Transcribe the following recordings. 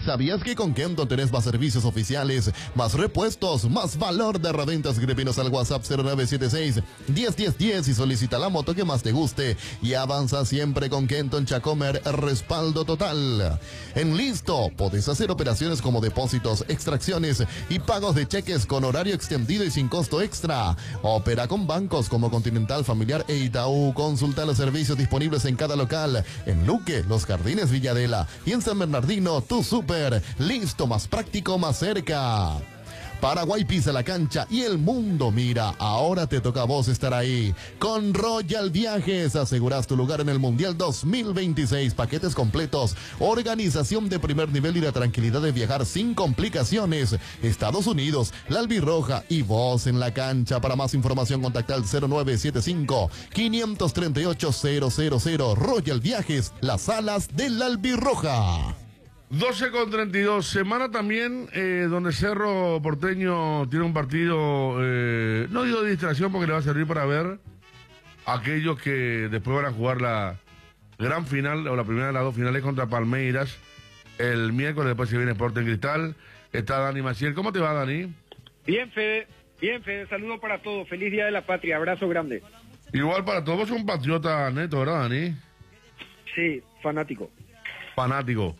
¿Sabías que con Kenton tenés más servicios oficiales, más repuestos, más valor de reventas? Escríbenos al WhatsApp 0976-101010 y solicita la moto que más te guste. Y avanza siempre con Kenton Chacomer, respaldo total. En Listo, podés hacer operaciones como depósitos, extracciones y pagos de cheques con horario extendido y sin costo extra. Opera con bancos como Continental, Familiar e Itaú. Consulta los servicios disponibles en cada local. En Luque, Los Jardines, Villadela y en San Bernardino, tu súper. Listo, más práctico, más cerca. Paraguay pisa la cancha y el mundo mira. Ahora te toca a vos estar ahí. Con Royal Viajes aseguras tu lugar en el Mundial 2026. Paquetes completos, organización de primer nivel y la tranquilidad de viajar sin complicaciones. Estados Unidos, la albirroja y vos en la cancha. Para más información contacta al 0975-538-000. Royal Viajes, las alas de la albirroja. 12:32, semana también donde Cerro Porteño tiene un partido, no digo de distracción porque le va a servir para ver a aquellos que después van a jugar la gran final o la primera de las dos finales contra Palmeiras el miércoles. Después se viene Sporting Cristal. Está Dani Maciel. ¿Cómo te va, Dani? Bien, Fede, saludo para todos, feliz Día de la Patria, abrazo grande. Igual para todos. Vos sos un patriota neto, ¿verdad, Dani? Sí, fanático. Fanático.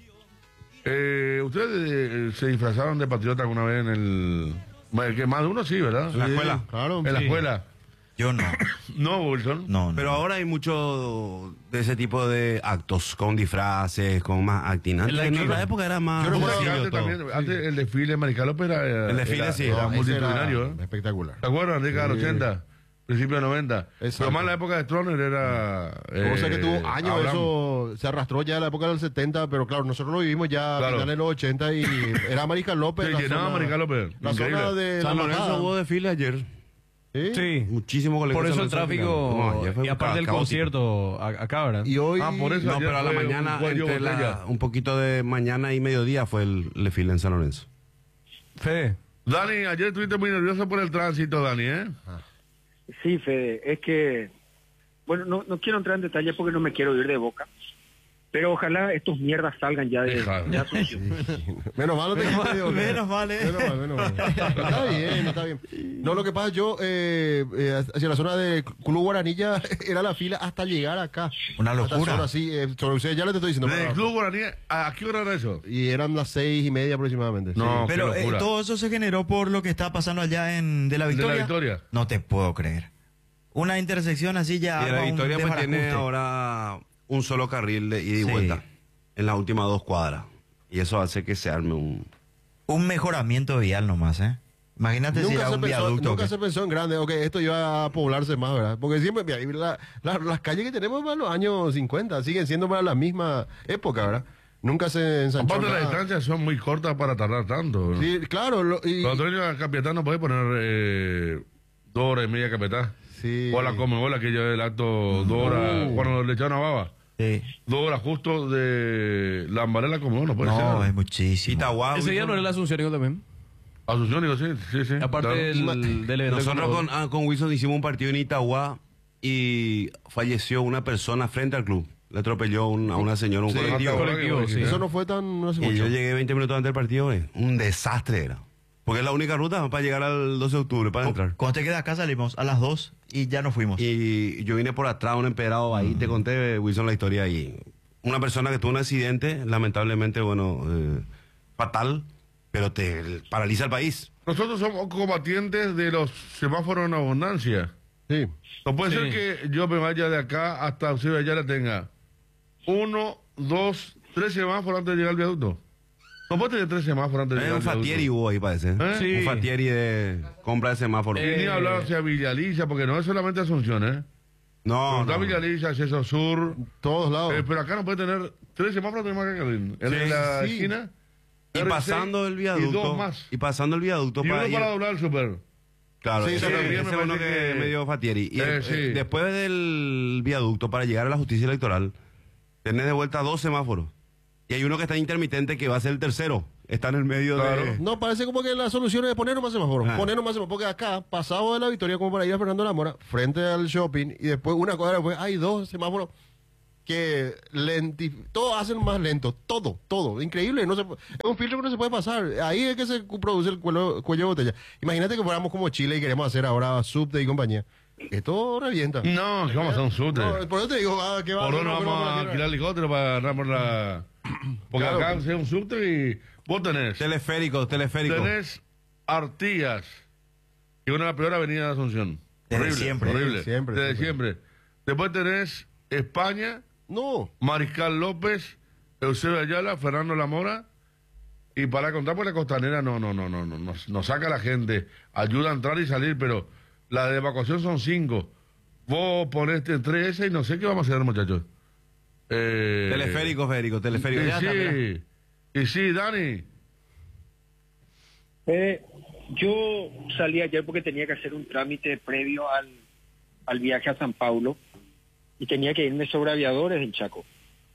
¿Ustedes se disfrazaron de patriota alguna vez en el... Bueno, que más de uno sí, ¿verdad? En la escuela. Claro, En la escuela. Yo no. No, Wilson. No. Pero ahora hay mucho de ese tipo de actos, con disfraces, con más acting. Antes, en nuestra época era más... Yo recuerdo que sencillo antes, todo. también, antes el desfile de Mariscal López era... El desfile sí, era no, multitudinario, ¿eh? Espectacular. ¿Te acuerdas? Década del 80, principio de 90. Exacto. Pero más la época de Stroner era... O sea que tuvo años, Abraham. eso se arrastró ya en la época del 70, pero claro, nosotros lo vivimos ya a Claro. finales de los 80 y era Mariscal López. Se la llenaba zona- Mariscal López. La Increíble. zona de San la Lorenzo bajada. hubo desfile ayer. ¿Sí? Sí, Muchísimo colegio por de eso el San Lorenzo tráfico, no, ayer fue y aparte del caótico. concierto acá, ¿verdad? Y hoy... por eso No, ayer pero a la fue mañana, un cuello entre botella. un poquito de mañana y mediodía fue el desfile en San Lorenzo. Fede. Dani, ayer estuviste muy nervioso por el tránsito, Dani, ¿eh? Sí, Fede, es que, bueno, no quiero entrar en detalle porque no me quiero ir de boca, pero ojalá estos mierdas salgan ya de Asunción. Menos mal, Menos mal, menos mal. Está bien, está bien. No, lo que pasa, yo hacia la zona de Club Guaranilla era la fila hasta llegar acá. Una locura. Hasta sí, sobre ustedes ya les estoy diciendo. ¿Del Club Guaraní a qué hora era eso? Y eran las 6:30 aproximadamente. No, Pero qué locura. todo eso se generó por lo que está pasando allá en De la De Victoria. la Victoria. No te puedo creer. Una intersección así ya. Y la arma un Victoria pues tiene desbarajuste. ahora un solo carril de ida y Sí. vuelta en las últimas 2 cuadras. Y eso hace que se arme Un mejoramiento vial nomás, ¿eh? Imagínate si era un viaducto. nunca ¿o qué? se pensó en grande, ok, esto iba a poblarse más, ¿verdad? Porque siempre, mira, las calles que tenemos para los años 50 siguen siendo para la misma época, ¿verdad? Nunca se ensanchó Aparte las nada. distancias son muy cortas para tardar tanto, ¿no? Sí, claro. Y, Cuando tú vienes a Capiatá no podés poner 2 horas y media a Capiatá. sí. O la Comebola que lleva el acto 2 horas, cuando le echaron a Baba. Sí. 2 horas justo de Lambaré a Comebola, no puede No, ser. es muchísimo. Itagua. Ese día no era la Asunción digo, también. Asunción, digo, sí. Aparte claro. del evento. Nosotros con Wilson hicimos un partido en Itagua y falleció una persona frente al club. Le atropelló a una señora, un Sí, colectivo, sí. Eso no fue tan... No hace Y yo mucho. llegué 20 minutos antes del partido, un desastre era. Porque es la única ruta para llegar al 12 de octubre, para entrar. Cuando te quedas acá salimos a las 2 y ya nos fuimos. Y yo vine por atrás, un empedrado, ahí te conté, Wilson, la historia ahí. Una persona que tuvo un accidente, lamentablemente, fatal, pero te paraliza el país. Nosotros somos combatientes de los semáforos en abundancia. Sí. No puede Sí. ser que yo me vaya de acá hasta Ciudad ya la tenga 1, 2, 3 semáforos antes de llegar al viaducto. No puede tener 3 semáforos antes de llegar Un al Fatieri viaducto. hubo ahí, parece. ¿Eh? Sí. Un Fatieri de compra de semáforo. Y ni hablar hacia Villaliza, porque no es solamente Asunción, ¿eh? No, Está no. Villaliza, Acceso Sur. Todos lados. Pero acá no puede tener 3 semáforos de más que Carlín. En Sí, la sí. esquina. Y R6, pasando el Y viaducto. 2 más. Y pasando el viaducto Y uno ir- para doblar el super. Claro, Sí, ese, eso también me ese es uno parece que que- me dio Fatieri. Y sí. después del viaducto, para llegar a la justicia electoral, tenés de vuelta 2 semáforos. Y hay uno que está intermitente que va a ser el tercero. Está en el medio Claro. de... No, parece como que la solución es poner más semáforos. Ah. Poner más semáforos. Porque acá, pasado de la Victoria, como para ir a Fernando La Mora, frente al shopping, y después, una cuadra después, hay 2 semáforos. que todo hacen más lento, todo, increíble, es un filtro que no se puede pasar, ahí es que se produce el cuello de botella. Imagínate que fuéramos como Chile y queremos hacer ahora subte y compañía. Esto revienta. No, que vamos a hacer un subte. No, por eso te digo, ¿qué va a Por hacer? no vamos a alquilar helicóptero para agarrar por la... Porque Claro. acá hacer un subte y vos tenés... Teleférico. Tenés Artigas, que es una de las peores avenidas de Asunción. Desde Horrible, siempre. horrible. Siempre, Desde siempre. siempre. Después tenés España, No, Mariscal López, Eusebio Ayala, Fernando Lamora. Y para contar, pues la costanera no saca a la gente, ayuda a entrar y salir, pero la de evacuación son 5. Vos ponés 3 y no sé qué vamos a hacer, muchachos. Teleférico, Federico, teleférico. Ya está, mira. Y sí, Dani. Yo salí ayer porque tenía que hacer un trámite previo al viaje a San Paulo y tenía que irme sobre Aviadores del Chaco.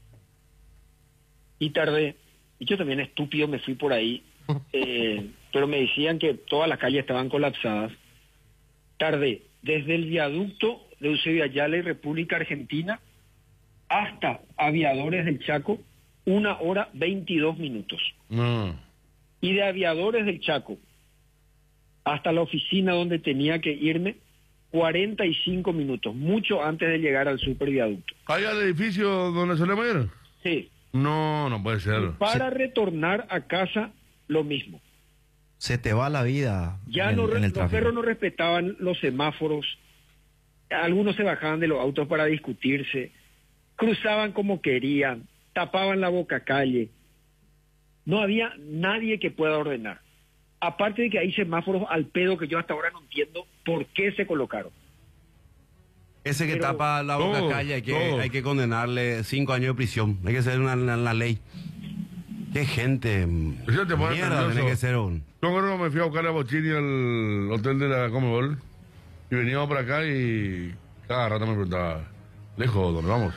Y tardé, y yo también estúpido me fui por ahí, pero me decían que todas las calles estaban colapsadas. Tardé desde el viaducto de Eusebio Ayala y República Argentina hasta Aviadores del Chaco, 1 hora 22 minutos. No. Y de Aviadores del Chaco hasta la oficina donde tenía que irme, 45 minutos, mucho antes de llegar al superviaducto. ¿Hay al edificio donde solemos ir? Sí. No puede ser. Para retornar a casa, lo mismo. Se te va la vida Ya en no, el los tráfico. perros no respetaban los semáforos, algunos se bajaban de los autos para discutirse, cruzaban como querían, tapaban la boca calle. No había nadie que pueda ordenar. Aparte de que hay semáforos al pedo que yo hasta ahora no entiendo por qué se colocaron. Ese que Pero tapa la boca todo, calle todo. hay que condenarle 5 años de prisión. Hay que hacer una ley. Qué gente. Eso te pone Mierda, nervioso. tiene que ser un. Yo cuando me fui a buscar a Bochini al hotel de la Comebol y veníamos para acá y cada rato me preguntaba, ¿lejos dónde vamos?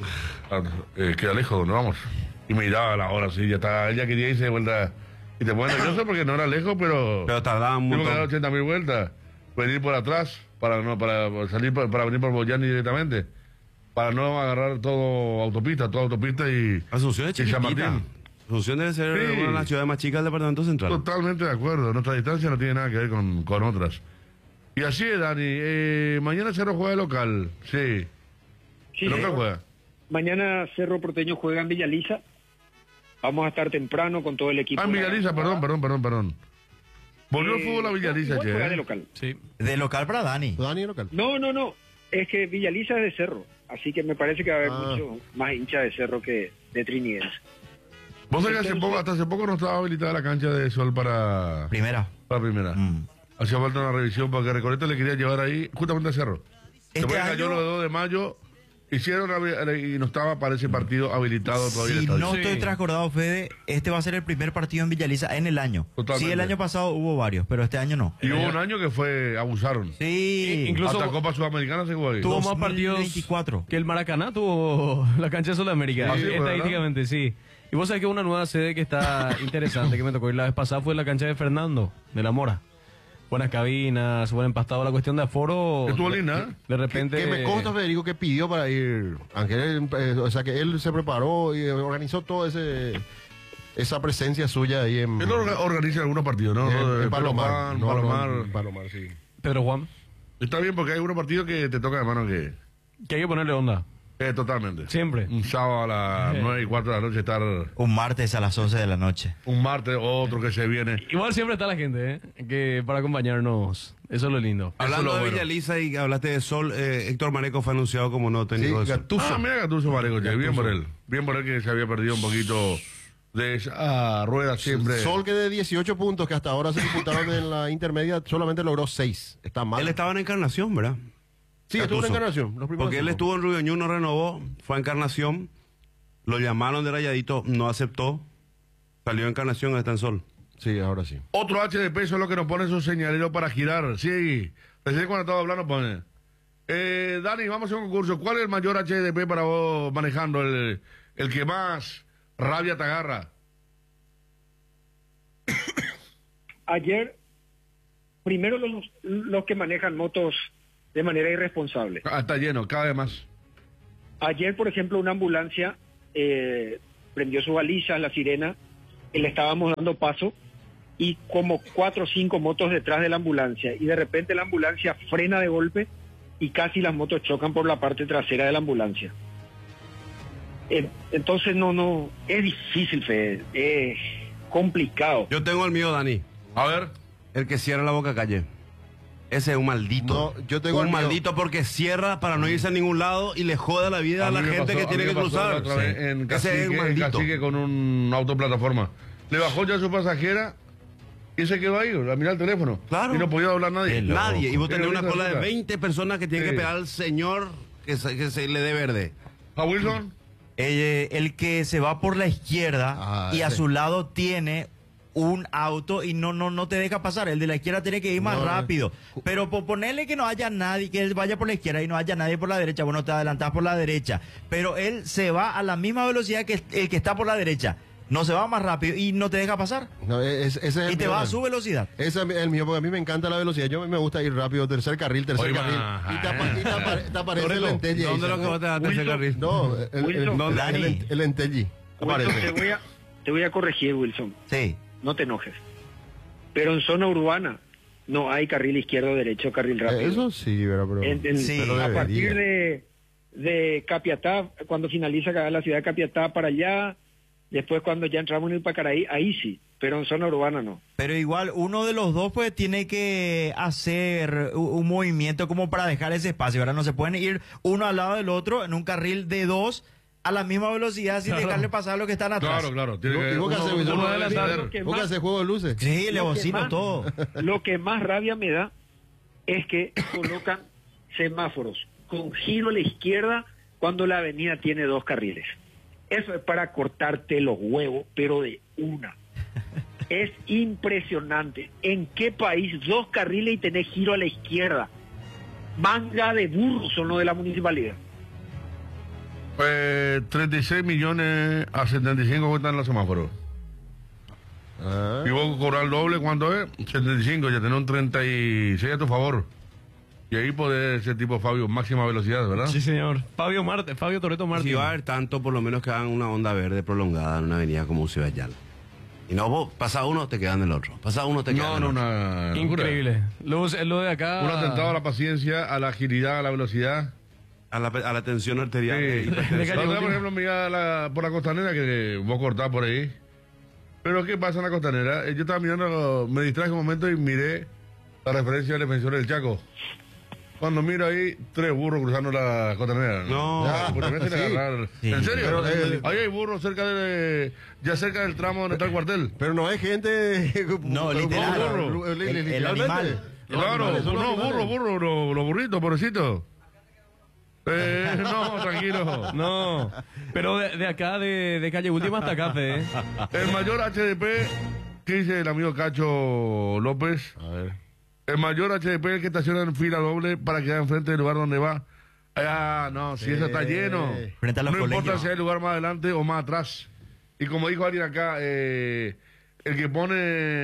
Queda lejos dónde vamos. Y me miraba la hora, sí, ya está, ella quería irse de vuelta. Y te pones nervioso porque no era lejos, pero Tardaba un tuve que dar montón. 80.000 vueltas, venir por atrás, para salir, para venir por Boyani directamente, para no agarrar toda autopista y Asunción es y San chiquitita. Martín. Asunción debe ser Sí. una de las ciudades más chicas del departamento central. Totalmente de acuerdo. Nuestra distancia no tiene nada que ver con otras. Y así es, Dani. Mañana Cerro juega de local. Sí. Sí, ¿De local señor. juega? Mañana Cerro Porteño juega en Villaliza. Vamos a estar temprano con todo el equipo. Ah, en Villaliza, perdón. Volvió el fútbol a Villaliza, igual juega de che. local. Sí. De local para Dani. Dani local. No. Es que Villaliza es de Cerro. Así que me parece que va a haber Ah. mucho más hincha de Cerro que de Trinidense. Vos sabés que hasta hace poco no estaba habilitada la cancha de Sol para Primera. primera. Mm. Hacía falta una revisión porque Recoleta le quería llevar ahí justamente a Cerro. Este Después cayó año- lo de 2 de mayo, hicieron y no estaba para ese partido habilitado todavía. el Si estadio. no Sí. estoy transcordado, Fede, este va a ser el primer partido en Villaliza en el año. Totalmente. Sí, el año pasado hubo varios, pero este año no. Y hubo un año que abusaron. Sí. Incluso- Hasta Copa Sudamericana se jugó ahí. Tuvo más partidos 2024. que el Maracaná tuvo la cancha de Sudamérica. Ah, sí, Estadísticamente, sí. Y vos sabés que una nueva sede que está interesante que me tocó ir la vez pasada fue la cancha de Fernando, de la Mora. Buenas cabinas, buen empastado. La cuestión de aforo. Estuvo linda, ¿eh? De repente. Que me consta, Federico, que pidió para ir. Ángel, o sea, que él se preparó y organizó todo esa presencia suya ahí en, Él organiza algunos partidos, ¿no? en Palomar. Palomar, No, Palomar. en Palomar, sí. Pedro Juan. Está bien porque hay algunos partidos que te tocan de mano que... Que hay que ponerle onda. Totalmente. Siempre. Un sábado a las 9:15 de la noche estar... Un martes a las 11 de la noche. Un martes, otro que se viene. Igual siempre está la gente, ¿eh? Que para acompañarnos. Eso es lo lindo. Hablando Eso es de lo bueno. Villaliza y hablaste de Sol, Héctor Mareco fue anunciado como nuevo técnico de Sí, Sol. Gattuso. Mira Gattuso Mareco, che, bien por él. Bien por él que se había perdido un poquito de esa rueda siempre. Sol, que de 18 puntos que hasta ahora se disputaron en la intermedia, solamente logró 6. Está mal. Él estaba en Encarnación, ¿verdad? Sí, estuvo en Gattuso. Encarnación. Los primeros Porque él 5. estuvo en Rubio Ñu, no renovó, fue a Encarnación, lo llamaron de Rayadito, no aceptó, salió a Encarnación, está en Sol. Sí, ahora sí. Otro HDP, eso es lo que nos pone esos señaleros para girar. Sí, recién cuando estaba hablando pone. Dani, vamos a hacer un concurso. ¿Cuál es el mayor HDP para vos manejando? El que más rabia te agarra. Ayer, primero los que manejan motos de manera irresponsable. Ah, está lleno, cada vez más. Ayer, por ejemplo, una ambulancia prendió su baliza, la sirena, y le estábamos dando paso, y como 4 o 5 motos detrás de la ambulancia, y de repente la ambulancia frena de golpe y casi las motos chocan por la parte trasera de la ambulancia. Entonces no, es difícil, Fede, es complicado. Yo tengo el mío, Dani. A ver. El que cierra la boca calle. Ese es un maldito. No, yo tengo un el mío. maldito porque cierra para no irse a ningún lado y le joda la vida a la mí me gente pasó- que a tiene mí que me pasó la cruzar. otra vez en Ese es un Cacique, maldito. Cacique con un autoplataforma. Le bajó ya su pasajera y se quedó ahí, a mirar el teléfono. Claro. Y no podía hablar nadie. Nadie. Y vos tenés Pero una cola de ahorita- 20 personas que tienen Sí. que pegar al señor que se le dé verde. ¿A Wilson? El que se va por la izquierda y a ese. su lado tiene un auto y no te deja pasar. El de la izquierda tiene que ir más rápido. Pero por ponerle que no haya nadie, que él vaya por la izquierda y no haya nadie por la derecha, bueno, te adelantás por la derecha. Pero él se va a la misma velocidad que el que está por la derecha. No se va más rápido y no te deja pasar. No, ese es el Y te mío, va a man. su velocidad. Ese es el mío, porque a mí me encanta la velocidad. Yo me gusta ir rápido, tercer carril. Oye, carril. ma. Y te aparece el Loreto, Entelli. ahí, ¿Dónde lo que ¿sabes? vos te das tercer Wilson. carril? No, Wilson. Dani. el Entelli. Wilson, te voy a corregir, Wilson. Sí. No te enojes. Pero en zona urbana no hay carril izquierdo, derecho, carril rápido. Eso sí, ¿verdad? Pero, Sí. pero A debería. partir de Capiatá, cuando finaliza la ciudad de Capiatá para allá, después cuando ya entramos en Ipacaraí, ahí sí, pero en zona urbana no. Pero igual uno de los dos pues tiene que hacer un movimiento como para dejar ese espacio, ¿verdad? No se pueden ir uno al lado del otro en un carril de dos a la misma velocidad sin Claro. dejarle pasar a los que están atrás. Claro, claro. Tiene ¿Y que, vos qué haces, Wilson? uno debe ceder. Lo que ¿Vos qué más- haces juego de luces? Sí, le Lo que bocino más- todo. Lo que más rabia me da es que colocan semáforos con giro a la izquierda cuando la avenida tiene 2 carriles. Eso es para cortarte los huevos, pero de una. Es impresionante. ¿En qué país 2 carriles y tenés giro a la izquierda? Manga de burros son los de la municipalidad. 36 millones a 75 cuestan los semáforos. Ah. Y vos cobrar el doble, ¿cuánto es? 75, ya tenés un 36 a tu favor. Y ahí podés ser tipo Fabio, máxima velocidad, ¿verdad? Sí, señor. Fabio Toretto Martín. Si va a haber tanto, por lo menos que hagan una onda verde prolongada en una avenida como Ciudad Yala. Y no, vos pasa uno, te quedan del otro. Pasa uno, te quedan No, del no, otro. una locura. Increíble. Lo de acá. Un atentado a la paciencia, a la agilidad, a la velocidad. A la tensión arterial. Sí. hipertensión. La otra, por ejemplo, mira por la costanera que vos cortás por ahí. Pero ¿qué pasa en la costanera? Yo estaba mirando, me distraje un momento y miré la referencia del defensor del Chaco. Cuando miro ahí, 3 burros cruzando la costanera. No. Ya, pues también se le Sí. agarraron. Sí. ¿En serio? Pero, Ahí hay burros ya cerca del tramo donde está el cuartel. Pero no hay gente. No, pero literal. burro, El literalmente. animal. Los Claro, animales son los no, animales. los burritos, pobrecitos. No, tranquilo. No. Pero de acá, de calle última hasta acá, Fede. El mayor HDP, ¿qué dice el amigo Cacho López? A ver. El mayor HDP es el que estaciona en fila doble para quedar enfrente del lugar donde va. Ah, no, si eso está lleno. Frente a los no importa colegios. si hay lugar más adelante o más atrás. Y como dijo alguien acá, el que pone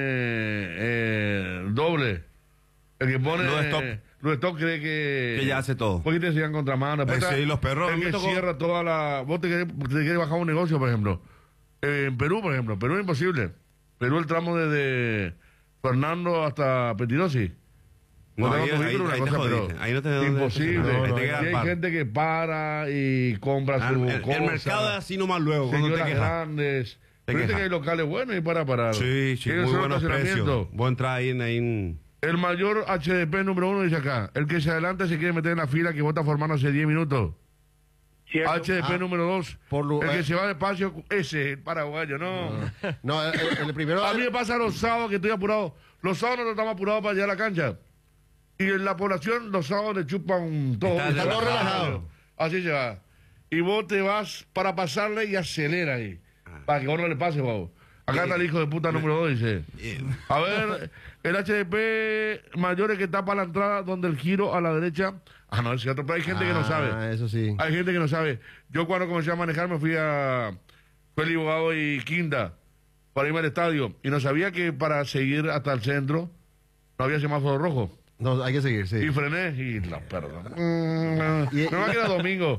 doble, el que pone Lo stop. cree Que ya hace todo. Porque te sigan contramano. Después Sí, está los perros, El me que tocó. cierra toda la. Vos te querés bajar un negocio, por ejemplo. En Perú, por ejemplo. Perú es imposible. Perú el tramo desde Fernando hasta Petidosi. No, No, ahí- tengo tu ahí- vehículo, una ahí te cosa, jodiste. pero Ahí no tenés dónde imposible. estacionar. No, Ahí te y quedas hay par. gente que para y compra su El cosa. mercado es así nomás luego, cuando te Señoras quejas. grandes. Te Pero viste quejas. que hay locales buenos y para parar. Sí, sí, Tienen muy solo buenos estacionamiento. precios. Vos entrás ahí en... El mayor HDP número 1 dice acá. El que se adelanta se quiere meter en la fila que vos estás formando hace 10 minutos. ¿Cierto? HDP número 2. por El que se va despacio, ese, el paraguayo, no. No, el primero. A mí me pasa los sábados que estoy apurado. Los sábados no estamos apurados para llegar a la cancha. Y en la población los sábados le chupan todo. Está todo relajado. Así se va. Y vos te vas para pasarle y acelera ahí. Para que vos no le pase, vos. Acá está el hijo de puta número 2, dice. A ver, el HDP mayor es que está para la entrada donde el giro a la derecha. Ah, no, es cierto, pero hay gente que no sabe. Eso sí. Hay gente que no sabe. Yo cuando comencé a manejar me fui a Félix Bogado y Quinta para irme al estadio. Y no sabía que para seguir hasta el centro no había semáforo rojo. No, hay que seguir, sí. Y frené y la perdón. No me queda domingo.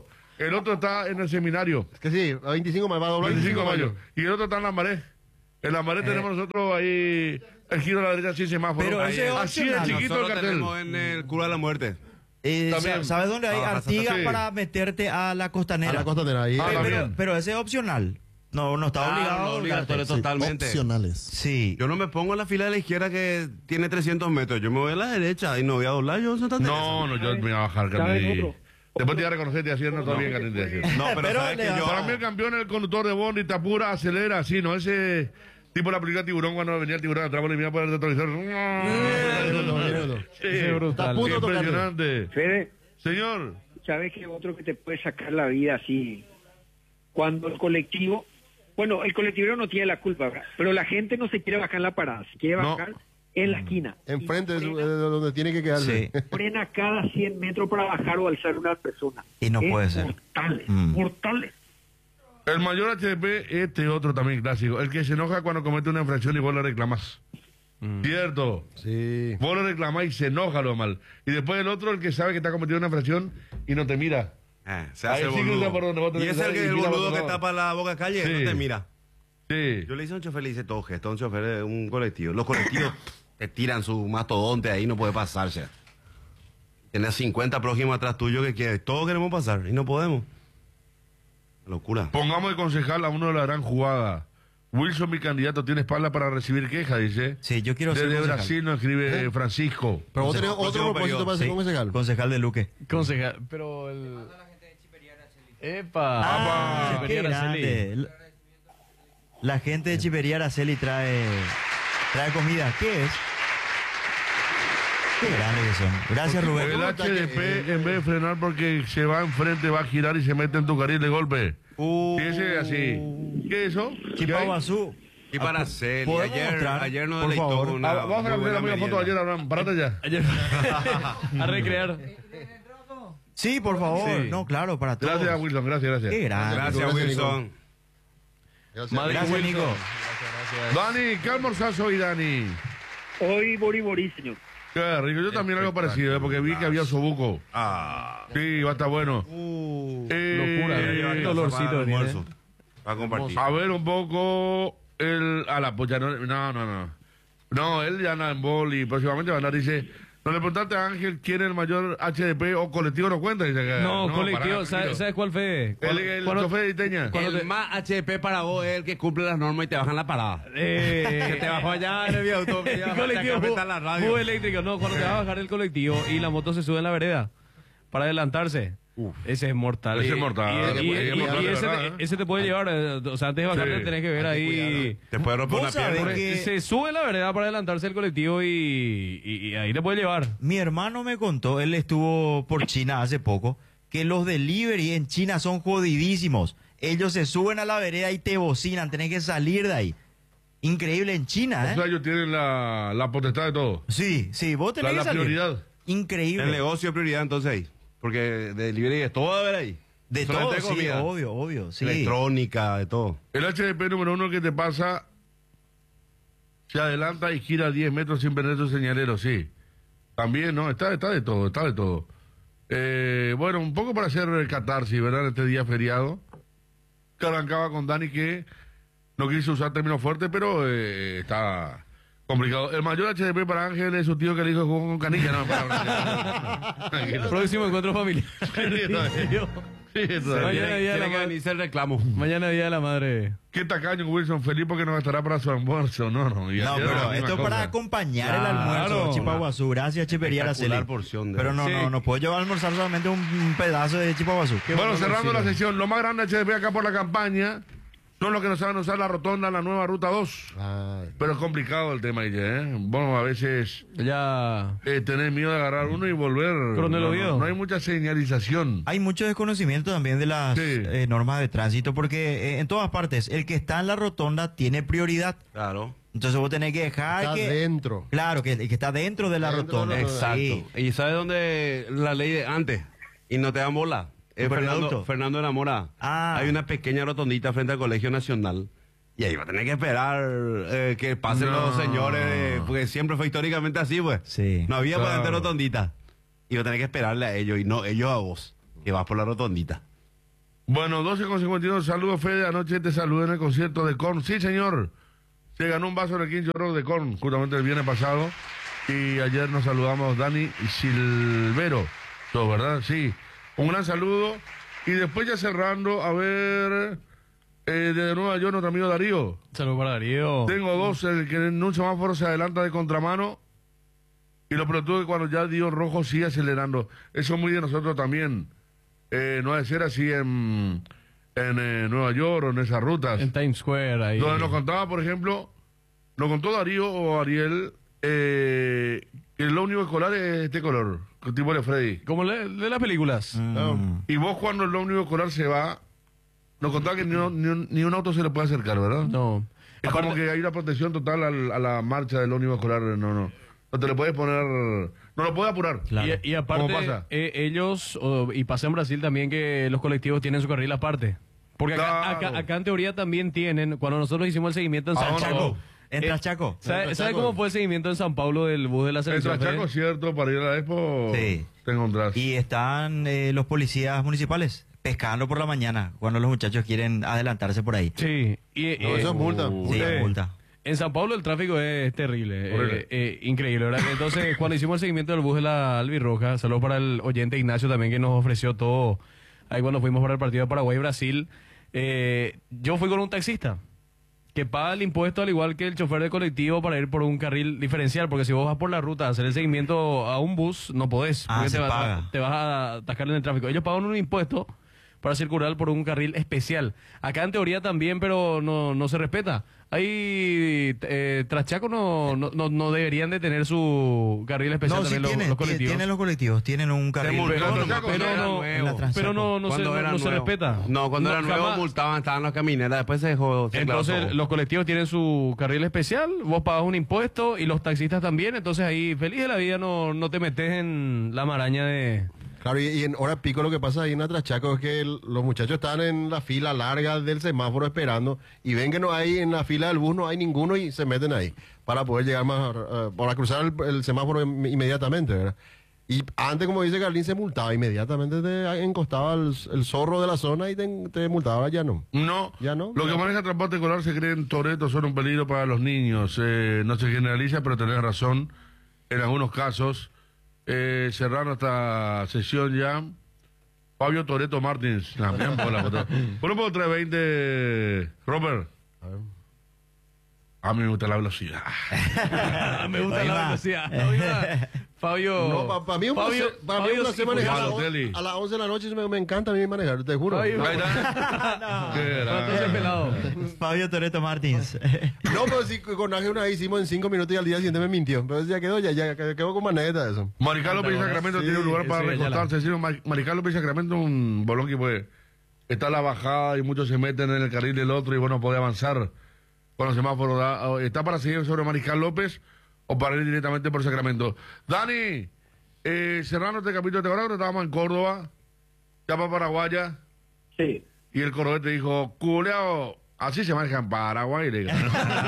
El otro está en el seminario. Es que sí, a 25 más va a doblar. 25 de mayo. Y el otro está en Lambaré. En Lambaré tenemos nosotros ahí el giro a la derecha sin semáforo. Pero ese es así de opcional. chiquito el Nosotros cartel. tenemos en el Cura de la Muerte. También. ¿Sabes dónde hay Artigas sí. para meterte a la A costanera? la costanera ahí. Ah, pero, también. pero ese es opcional. No está obligado. no, a obligatorio doblarte. totalmente. Opcionales. Sí. Yo no me pongo en la fila de la izquierda que tiene 300 metros. Yo me voy a la derecha y no voy a doblar. Yo Santa Teresa. No, yo me voy a bajar, ¿Sabes Carmen. otro? Después te voy a reconocer, te haciendo todo bien, Carmen. No, pero, Pero sabes le que da- yo... Para mí el campeón es el conductor de Bondi, te apura, acelera, así, ¿no? Ese tipo de la película Tiburón, cuando venía el tiburón atrás, le venía por el retrovisor. Sí, Ese es brutal. Está a punto de tocarle. impresionante. Fede, Señor, ¿sabes qué otro que te puede sacar la vida así? Cuando el colectivo, bueno, el colectivero no tiene la culpa, ¿verdad? Pero la gente no se quiere bajar en la parada, se quiere No. bajar en la esquina. Enfrente Y de donde tiene que quedarse. Sí. frena cada 100 metros para bajar o alzar una persona. Y no Es puede ser. Mortales, Mm. mortales. el mayor HDP, este otro también clásico, el que se enoja cuando comete una infracción y vos le reclamás. Cierto. Sí. Vos le reclamás y se enoja lo mal. Y después el otro, el que sabe que está cometiendo una infracción y no te mira. se Ahí hace el sí cruza por donde vos boludo. Y tenés es el, que que, el ir a boludo otro que lado. tapa la boca calle Sí. no te mira. Sí. Yo le hice a un chofer, le hice todo gesto, a un chofer de un colectivo. Los colectivos te tiran su mastodonte ahí, no puede pasarse. Tienes 50 próximos atrás tuyo que todos queremos pasar y no podemos. Locura. Pongamos de concejal a uno de la gran jugada. Wilson, mi candidato, tiene espalda para recibir quejas, dice. Sí, yo quiero ser Desde concejal. Brasil nos escribe Francisco. Pero vos tenés Próximo otro propósito periodo. para ser Sí, concejal. concejal de Luque. Concejal, pero el... ¡Epa! Ah, qué Chipería Araceli. grande. La gente de Chipería Araceli trae comida. ¿Qué es? Qué grande que son. Gracias, Rubén. El HDP, en vez de frenar porque se va enfrente, va a girar y se mete en tu carril de golpe. Ese es así. ¿Qué es eso? ¿Qué hay? Chipaguazú. Y para hacer, ¿podemos mostrar, ayer nos por deleitó favor? con una Ah, vamos a muy hacer buena la misma foto de ayer, merienda. Abraham. Parate ya. Ayer. A recrear. Sí, por favor. Sí. No, claro, para todos. Gracias, Wilson. Gracias. Qué grande. Gracias, Wilson. Madre Gracias, Wilson. Nico. Dani, ¿qué almorzás hoy, Dani? Hoy Bori, señor. Qué rico. Yo también algo parecido, porque vi que había sobuco. Ah, Sí, va a estar bueno. Locura, Eh, dolorcito para el tiene. almuerzo. Va a compartir. A ver un poco el... A la pocha, no. No, él ya anda en boli, próximamente va a andar, dice... No le preguntaste a Ángel quién es el mayor HDP o colectivo, no cuenta, dice que... No, colectivo, pará, ¿sabes, tranquilo. cuál fue? El chofer de Iteña. El más HDP para vos es el que cumple las normas y te baja en la parada. Que te bajó allá en el viaducto. El colectivo la radio. bus eléctrico, no, cuando te vas a bajar del colectivo y la moto se sube en la vereda para adelantarse. Ese es mortal. Ese es mortal. Y Es mortal, de ese, verdad, ese te puede llevar, o sea, antes de bajarte Sí. tenés que ver ahí. Te puede romper Vos una sabés pierna. que- Se sube en la vereda para adelantarse el colectivo y ahí te puede llevar. Mi hermano me contó, él estuvo por China hace poco, que los delivery en China son jodidísimos. Ellos se suben a la vereda y te bocinan, tenés que salir de ahí. Increíble en China, O ¿eh? sea, ellos tienen la potestad de todo. Sí, vos tenés La que salir. prioridad. Increíble. El negocio es prioridad entonces ahí. Porque de delivery es todo a ver ahí. De Solamente todo, sí, comida. obvio, sí. Electrónica, de todo. El HDP número 1 que te pasa, se adelanta y gira 10 metros sin perder su señalero, sí. También, ¿no? Está de todo. Bueno, un poco para hacer catarsis, ¿verdad? Este día feriado. Que arrancaba con Dani que no quiso usar términos fuertes, pero está complicado. El mayor HDP para Ángel es su tío que le dijo jugó con canilla. No, tranquilo. Próximo encuentro familiar. Sí, todavía. Mañana día de la Tiene que madre. venirse el reclamo. Mañana día de la madre. Qué tacaño Wilson Felipe porque no estará para su almuerzo. No. y No, ayer la pero misma esto es para cosa. acompañar el Claro. almuerzo, Chipaguazú. Gracias, Chipería Araceli. Espectacular porción de- Pero Sí. no puedo llevar a almorzar solamente un pedazo de Chipaguazú. Bueno, cerrando la sesión, lo más grande HDP acá por la campaña son los que no saben usar la rotonda, la nueva ruta 2. Ay. Pero es complicado el tema, ¿eh? Bueno, a veces Ya. tener miedo de agarrar uno y volver. Coronel Oviedo. No hay mucha señalización. Hay mucho desconocimiento también de las Sí. normas de tránsito porque en todas partes el que está en la rotonda tiene prioridad. Claro. Entonces vos tenés que dejar Está que... dentro. Claro, que el que está dentro de la Dentro de rotonda. la rotonda. Sí. ¿Y sabes dónde la ley de antes? Y no te dan bola. Es Superviaducto. Fernando Enamora. Ah. Hay una pequeña rotondita frente al Colegio Nacional. Y ahí va a tener que esperar que pasen No. los señores, porque siempre fue históricamente así, pues. Sí. No había para Claro. rotondita. Y va a tener que esperarle a ellos, y no ellos a vos, que vas por la rotondita. Bueno, 12:52, saludos Fede, anoche te saludé en el concierto de Korn. Sí, señor, se ganó un vaso en el Quincho Rock de Korn, justamente el viernes pasado. Y ayer nos saludamos Dani Silvero, todo, ¿verdad? Sí, un gran saludo. Y después ya cerrando, a ver, desde Nueva York, nuestro amigo Darío. Saludos para Darío. Tengo dos, el que en un semáforo se adelanta de contramano. Y lo peor que cuando ya dio rojo sigue acelerando. Eso es muy de nosotros también. No debe ser así en Nueva York o en esas rutas. En Times Square, ahí. Donde nos contaba, por ejemplo, nos contó Darío o Ariel, que el ómnibus escolar es este color, tipo de Freddy. Como de las películas. Y vos cuando el ómnibus escolar se va, nos contaba que ni un auto se le puede acercar, ¿verdad? No. Es como que hay una protección total a la marcha del ómnibus escolar, no te le puedes poner, no lo puede apurar. Claro. Y aparte, ¿Cómo pasa? ellos, y pasa en Brasil también, que los colectivos tienen su carril aparte. Porque Claro. acá en teoría también tienen, cuando nosotros hicimos el seguimiento en San no, Paulo. no. Entra Chaco. ¿Sabe cómo fue el seguimiento en San Paulo del bus de la El selección? Chaco, cierto, para ir a la Expo, Sí. te encontrás. Y están los policías municipales pescando por la mañana cuando los muchachos quieren adelantarse por ahí. Sí. No, eso es multa. Sí, multa. En San Paulo el tráfico es terrible, Horrible. increíble, ¿verdad? Entonces, cuando hicimos el seguimiento del bus de la Albirroja, saludos para el oyente Ignacio también que nos ofreció todo ahí cuando fuimos para el partido de Paraguay-Brasil. Yo fui con un taxista que paga el impuesto al igual que el chofer de colectivo para ir por un carril diferencial, porque si vos vas por la ruta a hacer el seguimiento a un bus, no podés, porque se paga. te vas a atascar en el tráfico. Ellos pagan un impuesto para circular por un carril especial. Acá en teoría también, pero no se respeta. Ahí, Traschaco no deberían de tener su carril especial No, sí también los colectivos. tienen los colectivos, tienen un carril. multaron, Pero no se respeta. No, cuando era nuevo jamás. multaban, estaban las camineras, después se dejó. se aclaró Entonces, todo. los colectivos tienen su carril especial, vos pagas un impuesto y los taxistas también, entonces ahí, feliz de la vida, no te metes en la maraña de... Claro, y en hora pico lo que pasa ahí en Atrachaco es que los muchachos están en la fila larga del semáforo esperando y ven que no hay en la fila del bus, no hay ninguno y se meten ahí para poder llegar más, para cruzar el semáforo inmediatamente, ¿verdad? Y antes, como dice Carlín, se multaba inmediatamente, te encostaba el zorro de la zona y te multaba, ahora ya no. No, ¿Ya no? Los que manejan transporte escolar se creen toretos, son un peligro para los niños. No se generaliza, pero tenés razón. En algunos casos, cerrando esta sesión ya. Fabio Toreto Martins, también por la foto. Grupo 320, Robert. A mí me gusta la velocidad. Me gusta Ahí la va. velocidad. Oiga, Fabio... No, para mí es un Fabio- placer, para mí es un Fabio placer sí, manejar Fabio Telly. a las 11 de la noche, me encanta a mí manejar, te juro. Fabio- Ahí está. Qué Entonces, grande. pelado. Fabio Toreto Martins. No, pero sí, con Ángel una vez hicimos en 5 minutos y al día siguiente me mintió. Pero ya quedó con maneta eso. Mariscal López y Sacramento Sí, tiene un lugar para sí, ya recostarse. Es decir, Mariscal López y Sacramento un bolón que pues está a la bajada y muchos se meten en el carril del otro y bueno, puede avanzar cuando el semáforo da. ¿Está para seguir sobre Mariscal López o para ir directamente por Sacramento? Dani, cerrando este capítulo, ¿te acuerdas cuando estábamos en Córdoba? Chapa Paraguaya. Sí. Y el coronel te dijo, culeado, así se maneja en Paraguay. Le digo.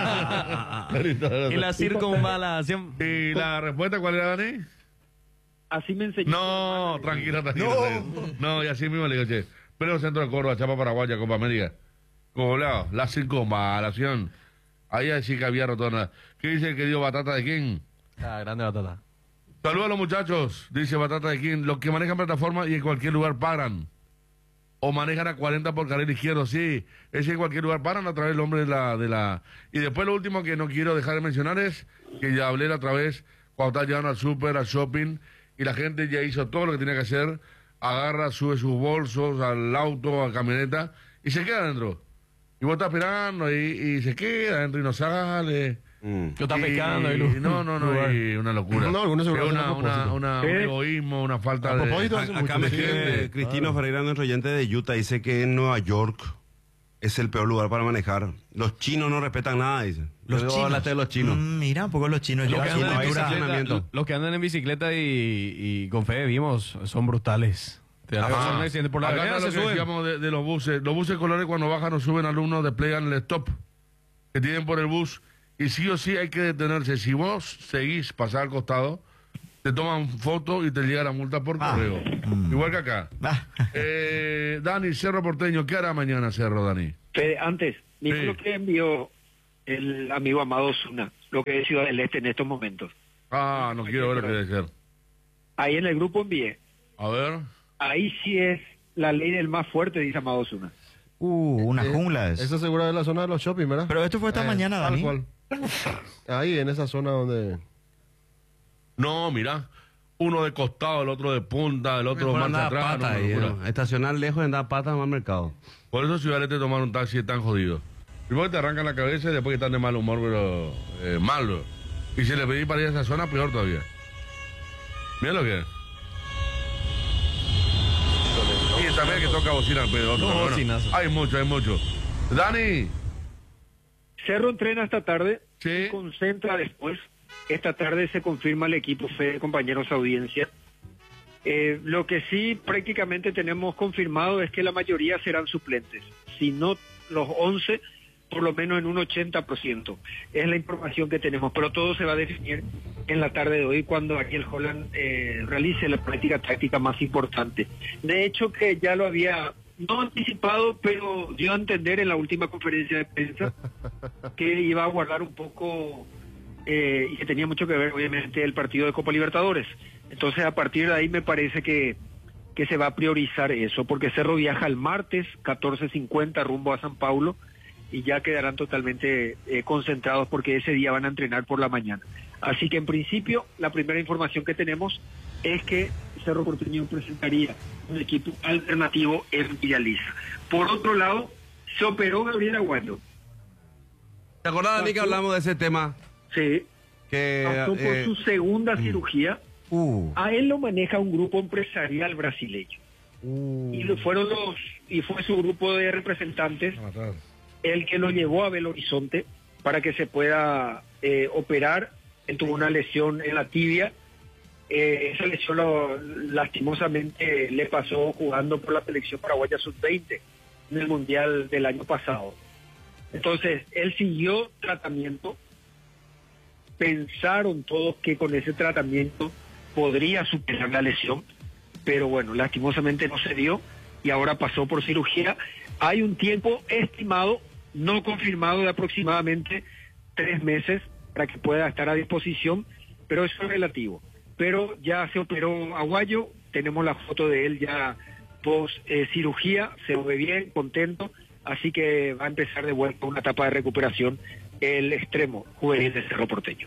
Y la circunvalación... ¿Y la respuesta cuál era, Dani? Así me enseñó. No, tranquila. No, y así mismo le digo, che, pero centro de Córdoba, Chapa Paraguaya, Copa América. Colado, la circunvalación. Ahí sí que había rotona. ¿Qué dice el querido Batata de King? Ah, grande batata. Saludos a los muchachos, dice Batata de King. Los que manejan plataforma y en cualquier lugar paran. O manejan a 40 por carril izquierdo, sí. Es en cualquier lugar paran a través del hombre de la... Y después lo último que no quiero dejar de mencionar es que ya hablé a través cuando estás llegando al súper, al shopping, y la gente ya hizo todo lo que tenía que hacer. Agarra, sube sus bolsos al auto, a la camioneta, y se queda adentro. Y vos estás esperando y se queda adentro y no sale. Yo estaba pescando ahí, No, y una locura. No, algunos seguro es hacen a propósito. un egoísmo, una falta A de... propósito, hacen Acá mucho. me Sí. escribe Cristino Ferreira, nuestro oyente de Utah, dice que en Nueva York es el peor lugar para manejar. Los chinos no respetan nada, dice. Los Luego chinos. hablaste de los chinos. Mira un poco los chinos. Los Yo que, aquí en andan en hay altura- estacionamiento. los que andan en bicicleta y con Fede vimos son brutales. Te da Ajá. un accidente por la Acá avenida, está se lo que suben. decíamos de los buses. Los buses escolares cuando bajan o suben alumnos desplegan el stop que tienen por el bus y sí o sí hay que detenerse. Si vos seguís pasar al costado, te toman foto y te llega la multa por correo. Igual que acá. Dani, Cerro Porteño, ¿qué hará mañana Cerro, Dani? Fede, antes, mira Sí. lo que envió el amigo Amado Zuna, lo que es Ciudad del Este en estos momentos. No quiero ver lo que debe ser. Ahí en el grupo envié. A ver. Ahí sí es la ley del más fuerte, dice Amado Zuna. Una jungla es. Esa segura de la zona de los shopping, ¿verdad? Pero esto fue esta mañana, tal Dani. cual. Ahí, en esa zona donde... No, mira. Uno de costado, el otro de punta, el otro Mejor marcha andar a atrás. pata no, ahí, locura. ¿no? Estacionar lejos y andar a pata más al mercado. Por eso Ciudad del Este tomar un taxi es tan jodido. Primero te arrancan la cabeza y después que están de mal humor, pero malo. Y si le pedí para ir a esa zona, peor todavía. Mira lo que es. Y también que toca bocina al pedo. Dos Bueno, bocinazos. hay mucho, hay mucho. Dani. Cerro entrena esta tarde, Sí. se concentra después. Esta tarde se confirma el equipo, Fede, compañeros, audiencia. Lo que sí prácticamente tenemos confirmado es que la mayoría serán suplentes. Si no los 11, por lo menos en un 80%. Es la información que tenemos, pero todo se va a definir en la tarde de hoy cuando Ariel Holland realice la práctica táctica más importante. De hecho que ya lo había, no anticipado, pero dio a entender en la última conferencia de prensa que iba a guardar un poco y que tenía mucho que ver obviamente el partido de Copa Libertadores. Entonces a partir de ahí me parece que se va a priorizar eso, porque Cerro viaja el martes 14:50 rumbo a San Paulo y ya quedarán totalmente concentrados porque ese día van a entrenar por la mañana. Así que en principio la primera información que tenemos es que Cerro Porteño presentaría un equipo alternativo en Villaliza. Por otro lado, se operó Gabriel Aguayo. ¿Te acordás, Dani, que hablamos de ese tema? Sí, pasó por Que su segunda cirugía. A él lo maneja un grupo empresarial brasileño. Y fue su grupo de representantes el que lo llevó a Belo Horizonte para que se pueda operar. Él tuvo una lesión en la tibia. Esa lesión lastimosamente le pasó jugando por la selección paraguaya sub-20 en el Mundial del año pasado. Entonces, él siguió tratamiento. Pensaron todos que con ese tratamiento podría superar la lesión, pero bueno, lastimosamente no se dio y ahora pasó por cirugía. Hay un tiempo estimado, no confirmado, de aproximadamente 3 meses para que pueda estar a disposición, pero eso es relativo. Pero ya se operó Aguayo, tenemos la foto de él ya post cirugía, se ve bien, contento, así que va a empezar de vuelta una etapa de recuperación el extremo juvenil de Cerro Porteño.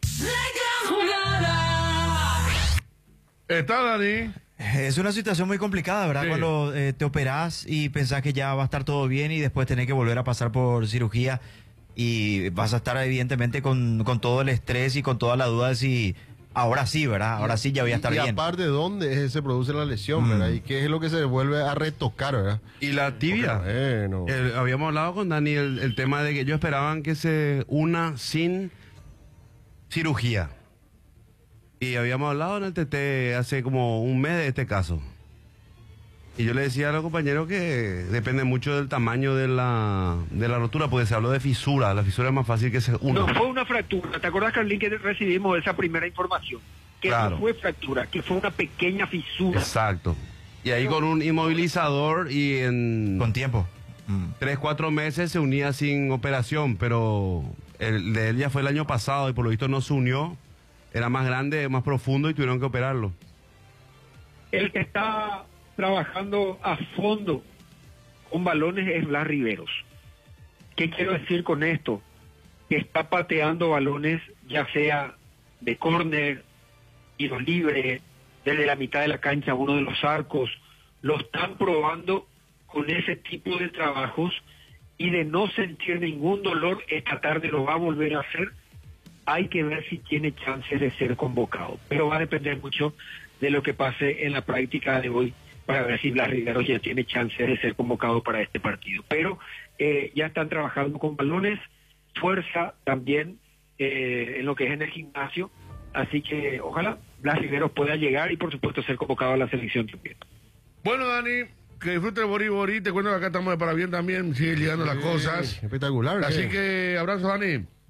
¿Está, Dani? Es una situación muy complicada, ¿verdad? Sí. Cuando te operás y pensás que ya va a estar todo bien y después tenés que volver a pasar por cirugía y vas a estar evidentemente con todo el estrés y con toda la duda de si ahora sí, ¿verdad? Ahora sí ya voy a estar y bien. aparte, ¿dónde se produce la lesión, verdad? Y qué es lo que se vuelve a retocar, ¿verdad? y la tibia. Bueno. Habíamos hablado con Dani el tema de que ellos esperaban que se una sin cirugía. Y habíamos hablado en el TT hace como un mes de este caso. Y yo le decía a los compañeros que depende mucho del tamaño de la rotura, porque se habló de fisura. La fisura es más fácil que se una. No fue una fractura. ¿Te acordás, Carlín, que recibimos esa primera información? Que Claro. no fue fractura, que fue una pequeña fisura. Exacto. Y ahí con un inmovilizador y en Con tiempo. 3-4 meses se unía sin operación, pero el de él ya fue el año pasado y por lo visto no se unió. Era más grande, más profundo y tuvieron que operarlo. El que está trabajando a fondo con balones es Blas Riveros. ¿Qué quiero decir con esto? Que está pateando balones, ya sea de córner, tiro libre, desde la mitad de la cancha, uno de los arcos. Lo están probando con ese tipo de trabajos y de no sentir ningún dolor, esta tarde lo va a volver a hacer. Hay que ver si tiene chances de ser convocado, pero va a depender mucho de lo que pase en la práctica de hoy para ver si Blas Riveros ya tiene chances de ser convocado para este partido. Pero ya están trabajando con balones, fuerza también en lo que es en el gimnasio, así que ojalá Blas Riveros pueda llegar y por supuesto ser convocado a la selección también. Bueno, Dani, que disfrute el Borí. Te cuento que acá estamos de para bien también, sigue llegando las cosas. Espectacular. Así ¿qué? que abrazo, Dani.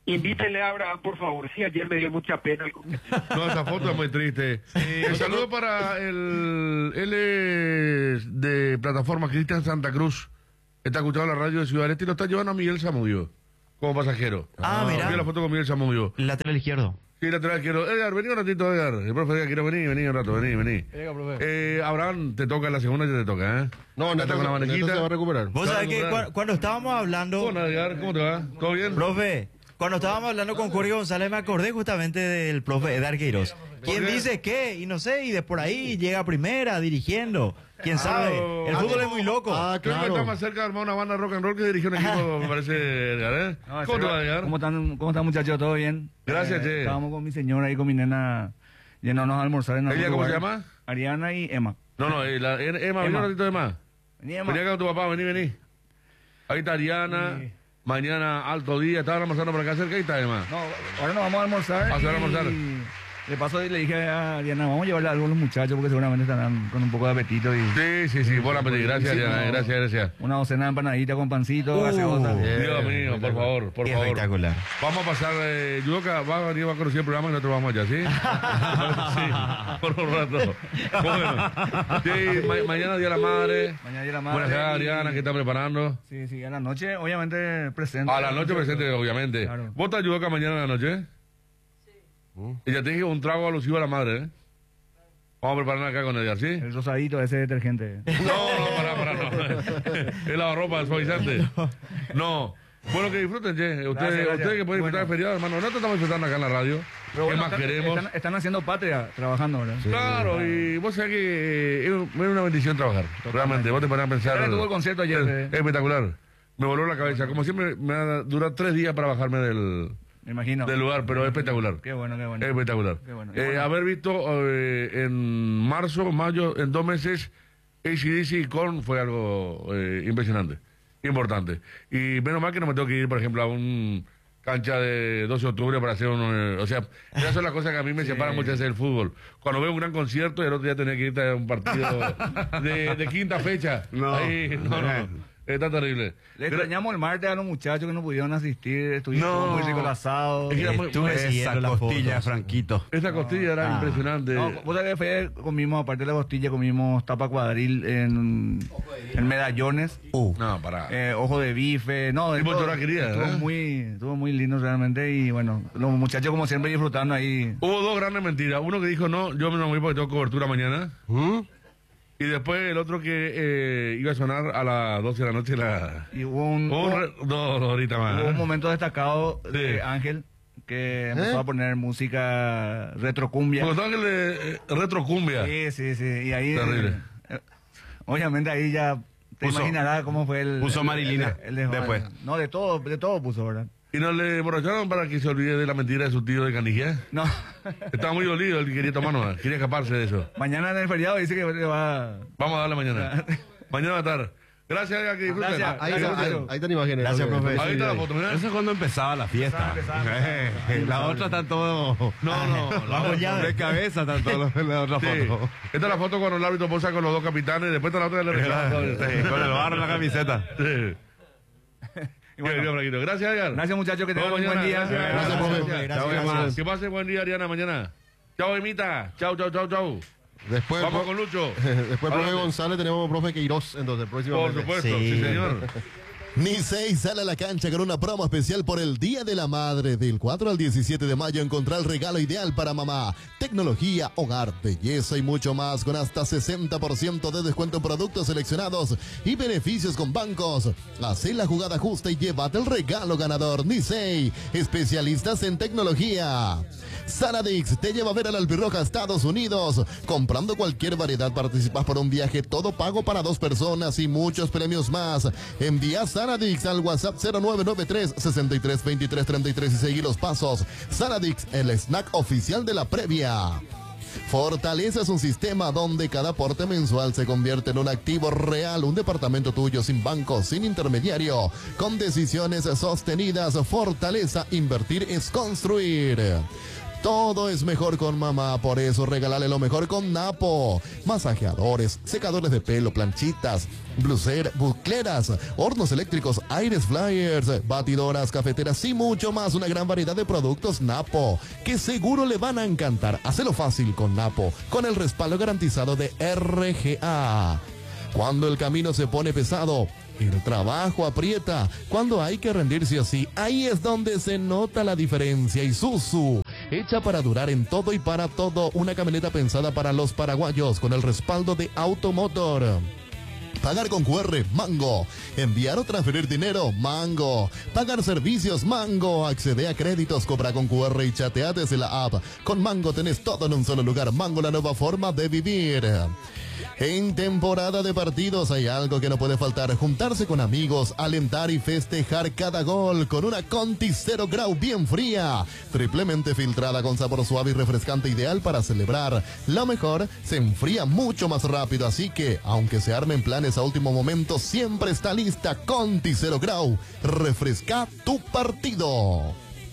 Invítenle a Abraham, por favor. Sí, ayer me dio mucha pena. No, esa foto es muy triste. Un saludo para él es de plataforma Cristian Santa Cruz. Está escuchando la radio de Ciudad del Este y lo está llevando a Miguel Zamudio como pasajero. Mira. Vi la foto con Miguel Zamudio. Lateral izquierdo. Sí, lateral izquierdo. Edgar, vení un ratito, Edgar. El profe Edgar, quiero venir un rato, vení. Venga, profe. Abraham, te toca en la segunda, ya te toca, ¿eh? No, Neto con la Neto manequita. se va a recuperar. Vos sabés que recuperar. cuando estábamos hablando... Hola, Edgar, ¿cómo te va? ¿Todo bien? Profe, cuando estábamos hablando con Jorge González me acordé justamente del profe Edgar Queiroz. ¿Quién qué? dice qué? Y no sé, y de por ahí llega a primera, dirigiendo. ¿Quién sabe? El fútbol es muy loco. Creo que está más cerca de armar una banda rock and roll que dirigir un equipo, me parece, Edgar, ¿eh? No, ¿Cómo te va, Edgar? ¿Cómo están muchachos? ¿Todo bien? Gracias, che. Estábamos con mi señora y con mi nena yéndonos a almorzar en algún ¿Ella cómo se lugar. llama? Ariana y Emma. No, Emma, vení un ratito de más. Vení, Emma. Vení acá con tu papá, vení. Ahí está Ariana, Sí. mañana alto día, estaban almorzando por acá cerca, ahí está Emma. No, ahora nos vamos a almorzar. Ah, se van a almorzar. De paso le dije a Ariana, vamos a llevarle algo a los muchachos porque seguramente estarán con un poco de apetito y Sí, buen apetito, gracias, Sí, Ariana, no. gracias. una docena de empanaditas con pancito, gaseosa. Dios mío, por favor. Espectacular. Vamos a pasar, Yudoka va a venir a conocer el programa y nosotros vamos allá, ¿sí? Sí, por un rato. Bueno, sí, mañana Día de la Madre. Mañana Día de la Madre. Buenas tardes, Ariana, ¿qué está preparando? Sí, a la noche obviamente presente. A la noche presente, obviamente. Claro. ¿Vos te ayudó acá mañana en la noche? Sí. Y ya te dije un trago alusivo a la madre, ¿eh? Vamos a preparar acá con Edgar, ¿sí? El rosadito, ese detergente. No, para, no. Es lavarropa, el suavizante. No. Bueno, que disfruten, che. Ustedes que pueden disfrutar del feriado, hermano. Nosotros estamos disfrutando acá en la radio. Pero ¿Qué bueno, más queremos? Están haciendo patria trabajando ahora. Claro, y vos sabés que es una bendición trabajar. Realmente, vos te pones a pensar. ¿Qué tal tuvo el concierto ayer? Es espectacular. Me voló la cabeza. Como siempre, me va a durar 3 días para bajarme del Me imagino. lugar, pero es espectacular. Qué bueno. Es espectacular. Qué bueno. Haber visto en marzo, mayo, en 2 meses, AC/DC y Korn fue algo impresionante, importante. Y menos mal que no me tengo que ir, por ejemplo, a un cancha de 12 de octubre para hacer o sea, esas son las cosas que a mí me separan muchas veces del fútbol. Cuando veo un gran concierto y el otro día tenía que irte a un partido de quinta fecha. No. Ahí, no. Está terrible. Le extrañamos el martes a los muchachos que no pudieron asistir. Estuvimos muy ricos el asado. Es que era muy- Estuve siguiendo las costilla, fotos. Franquito. Esa costilla era impresionante. No, vos sabés que comimos, aparte de la costilla, comimos tapa cuadril en medallones, No, para. ojo de bife, no, de Tipo todo. churrasquería, Estuvo muy lindo realmente y bueno, los muchachos como siempre disfrutando ahí. Hubo 2 grandes mentiras. Uno que dijo, no, yo me no voy porque tengo cobertura mañana. Y después el otro que iba a sonar a las 12 de la noche. Y hubo Dos horitas más. hubo un momento destacado de Sí. Ángel que empezó a poner música retrocumbia. Porque estaba que retrocumbia. Sí. Y ahí, Terrible. obviamente ahí ya te Puso- imaginarás cómo fue el... puso Marilina después. No, de todo puso, ¿verdad? ¿Y no le emborracharon para que se olvide de la mentira de su tío de Canijía? No. Estaba muy dolido, él quería tomar, no, quería escaparse de eso. Mañana en el feriado dice que le va... Vamos a darle mañana. Mañana va a estar. Gracias, Edgar, que disfruten. Gracias. Ahí están imágenes. Gracias, profe. Ahí está la foto, mirá. Eso es cuando empezaba la fiesta. La otra están todos No, Vamos ya. de cabeza, están todos en la otra Sí. foto. Esta es la foto cuando el árbitro posa con los 2 capitanes y después está la otra que le reclama. Sí, con el barro en la camiseta. Sí. Y bueno, Qué bien, gracias, Edgar. gracias muchachos, que Nos tengan un vemos buen día. mañana. Gracias, profe. Gracias. Que pase buen día, Ariana, mañana. Chao, Emita. Chao. Después, Vamos con Lucho. después profe Adelante. González, tenemos profe Queiroz, entonces, Por próximamente. supuesto, Sí. sí, señor. Nicey sale a la cancha con una promo especial por el Día de la Madre. Del 4 al 17 de mayo encontrar el regalo ideal para mamá. Tecnología, hogar, belleza y mucho más con hasta 60% de descuento en productos seleccionados y beneficios con bancos. Haz la jugada justa y llévate el regalo ganador. Nicey, especialistas en tecnología. Saradix te lleva a ver al Albirroja Estados Unidos. Comprando cualquier variedad participas por un viaje todo pago para 2 personas y muchos premios más. Envía Saradix al WhatsApp 0993 63 23 33 y seguí los pasos. Saradix, el snack oficial de la previa. Fortaleza es un sistema donde cada aporte mensual se convierte en un activo real, un departamento tuyo sin banco, sin intermediario, con decisiones sostenidas. Fortaleza, invertir es construir. Todo es mejor con mamá, por eso regálale lo mejor con Napo. Masajeadores, secadores de pelo, planchitas, bucleras, hornos eléctricos, aires flyers, batidoras, cafeteras y mucho más. Una gran variedad de productos Napo que seguro le van a encantar. Hacelo fácil con Napo, con el respaldo garantizado de RGA. Cuando el camino se pone pesado, el trabajo aprieta. Cuando hay que rendirse así, ahí es donde se nota la diferencia. Isuzu, hecha para durar en todo y para todo. Una camioneta pensada para los paraguayos con el respaldo de Automotor. Pagar con QR, Mango. Enviar o transferir dinero, Mango. Pagar servicios, Mango. Accede a créditos, cobra con QR y chatea desde la app. Con Mango tenés todo en un solo lugar. Mango, la nueva forma de vivir. En temporada de partidos hay algo que no puede faltar: juntarse con amigos, alentar y festejar cada gol con una Conti 0 Grau bien fría, triplemente filtrada con sabor suave y refrescante, ideal para celebrar. Lo mejor, se enfría mucho más rápido, así que, aunque se armen planes a último momento, siempre está lista Conti 0 Grau. Refresca tu partido.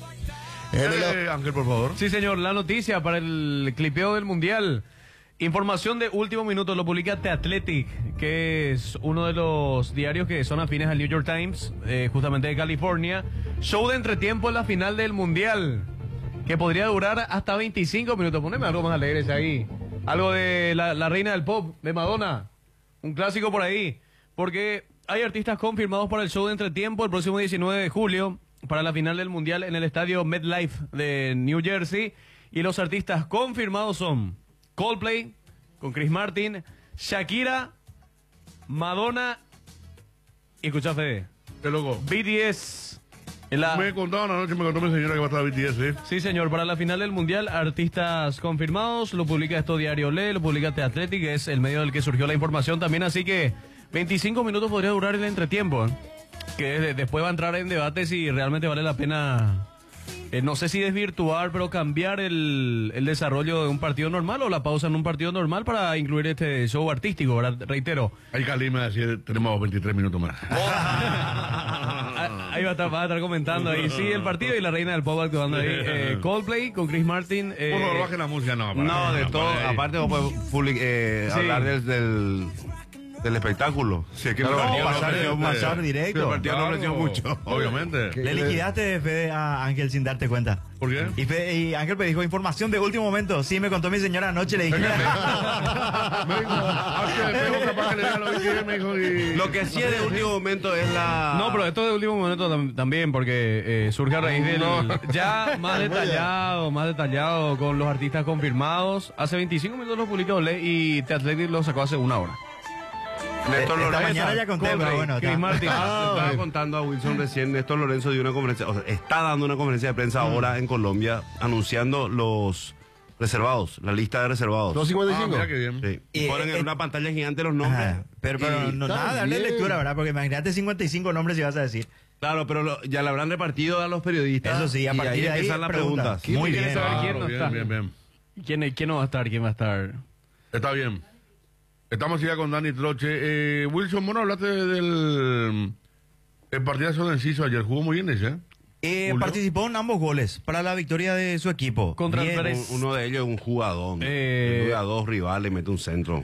Ángel, por favor. Sí, señor, la noticia para el clipeo del Mundial. Información de último minuto, lo publica The Athletic, que es uno de los diarios que son afines al New York Times, justamente de California. Show de entretiempo en la final del Mundial, que podría durar hasta 25 minutos. Poneme algo más alegre ahí. Algo de la reina del pop, de Madonna. Un clásico por ahí. Porque hay artistas confirmados para el show de entretiempo el próximo 19 de julio, para la final del Mundial en el estadio MetLife de New Jersey. Y los artistas confirmados son Coldplay, con Chris Martin, Shakira, Madonna y escucha, Fede, Qué loco. BTS. Me contaban anoche, me contó mi señora que va a estar BTS, ¿eh? Sí, señor, para la final del Mundial, artistas confirmados, lo publica esto Diario Le, lo publica The Athletic, que es el medio del que surgió la información también, así que 25 minutos podría durar el entretiempo, ¿eh? Que después va a entrar en debate si realmente vale la pena... no sé si desvirtuar, pero cambiar el desarrollo de un partido normal o la pausa en un partido normal para incluir este show artístico, ¿verdad? Reitero. Ahí Cali me decía, tenemos 23 minutos más. Ahí va a estar comentando ahí. Sí, el partido y la reina del pop actuando ahí. Coldplay con Chris Martin. Por favor, bajen la música, no. No, de todo. Aparte, vamos a hablar del espectáculo. Si es que pasar directo. El partido no ofreció mucho. Obviamente. Le liquidaste, Fede, a Ángel sin darte cuenta. ¿Por qué? Y Ángel me dijo información de último momento. Sí, me contó mi señora anoche, le dije. Lo que sí es de último momento es la... No, pero esto de último momento también, porque surge a raíz del... Ya más detallado con los artistas confirmados. Hace 25 minutos lo publicó Le y The Athletic lo sacó hace una hora. Néstor Esta Lorenzo, mañana ya conté, pero bueno. Chris Martin. estaba contando a Wilson recién, Néstor Lorenzo dio una conferencia, o sea, está dando una conferencia de prensa ahora en Colombia anunciando los reservados, la lista de reservados. Los 55. Mira qué bien. Sí. Y ponen en una pantalla gigante los nombres. Ajá, pero no, nada, darle bien. lectura, ¿verdad? Porque imagínate 55 nombres si vas a decir. Claro, pero ya le habrán repartido a los periodistas. Eso sí, a y partir de ahí empiezan las preguntas. preguntas. Muy ¿Quién bien. quiere saber quién Claro, no está? bien. ¿Quién no va a estar? ¿Quién va a estar? Está bien. Estamos ya con Dani Troche. Wilson, bueno, hablaste del el partidazo de Enciso ayer. Jugó muy bien ese, ¿eh? Julio. Participó en ambos goles para la victoria de su equipo. Contra el Bien. Pérez. Uno de ellos es un jugador. A dos rivales, mete un centro.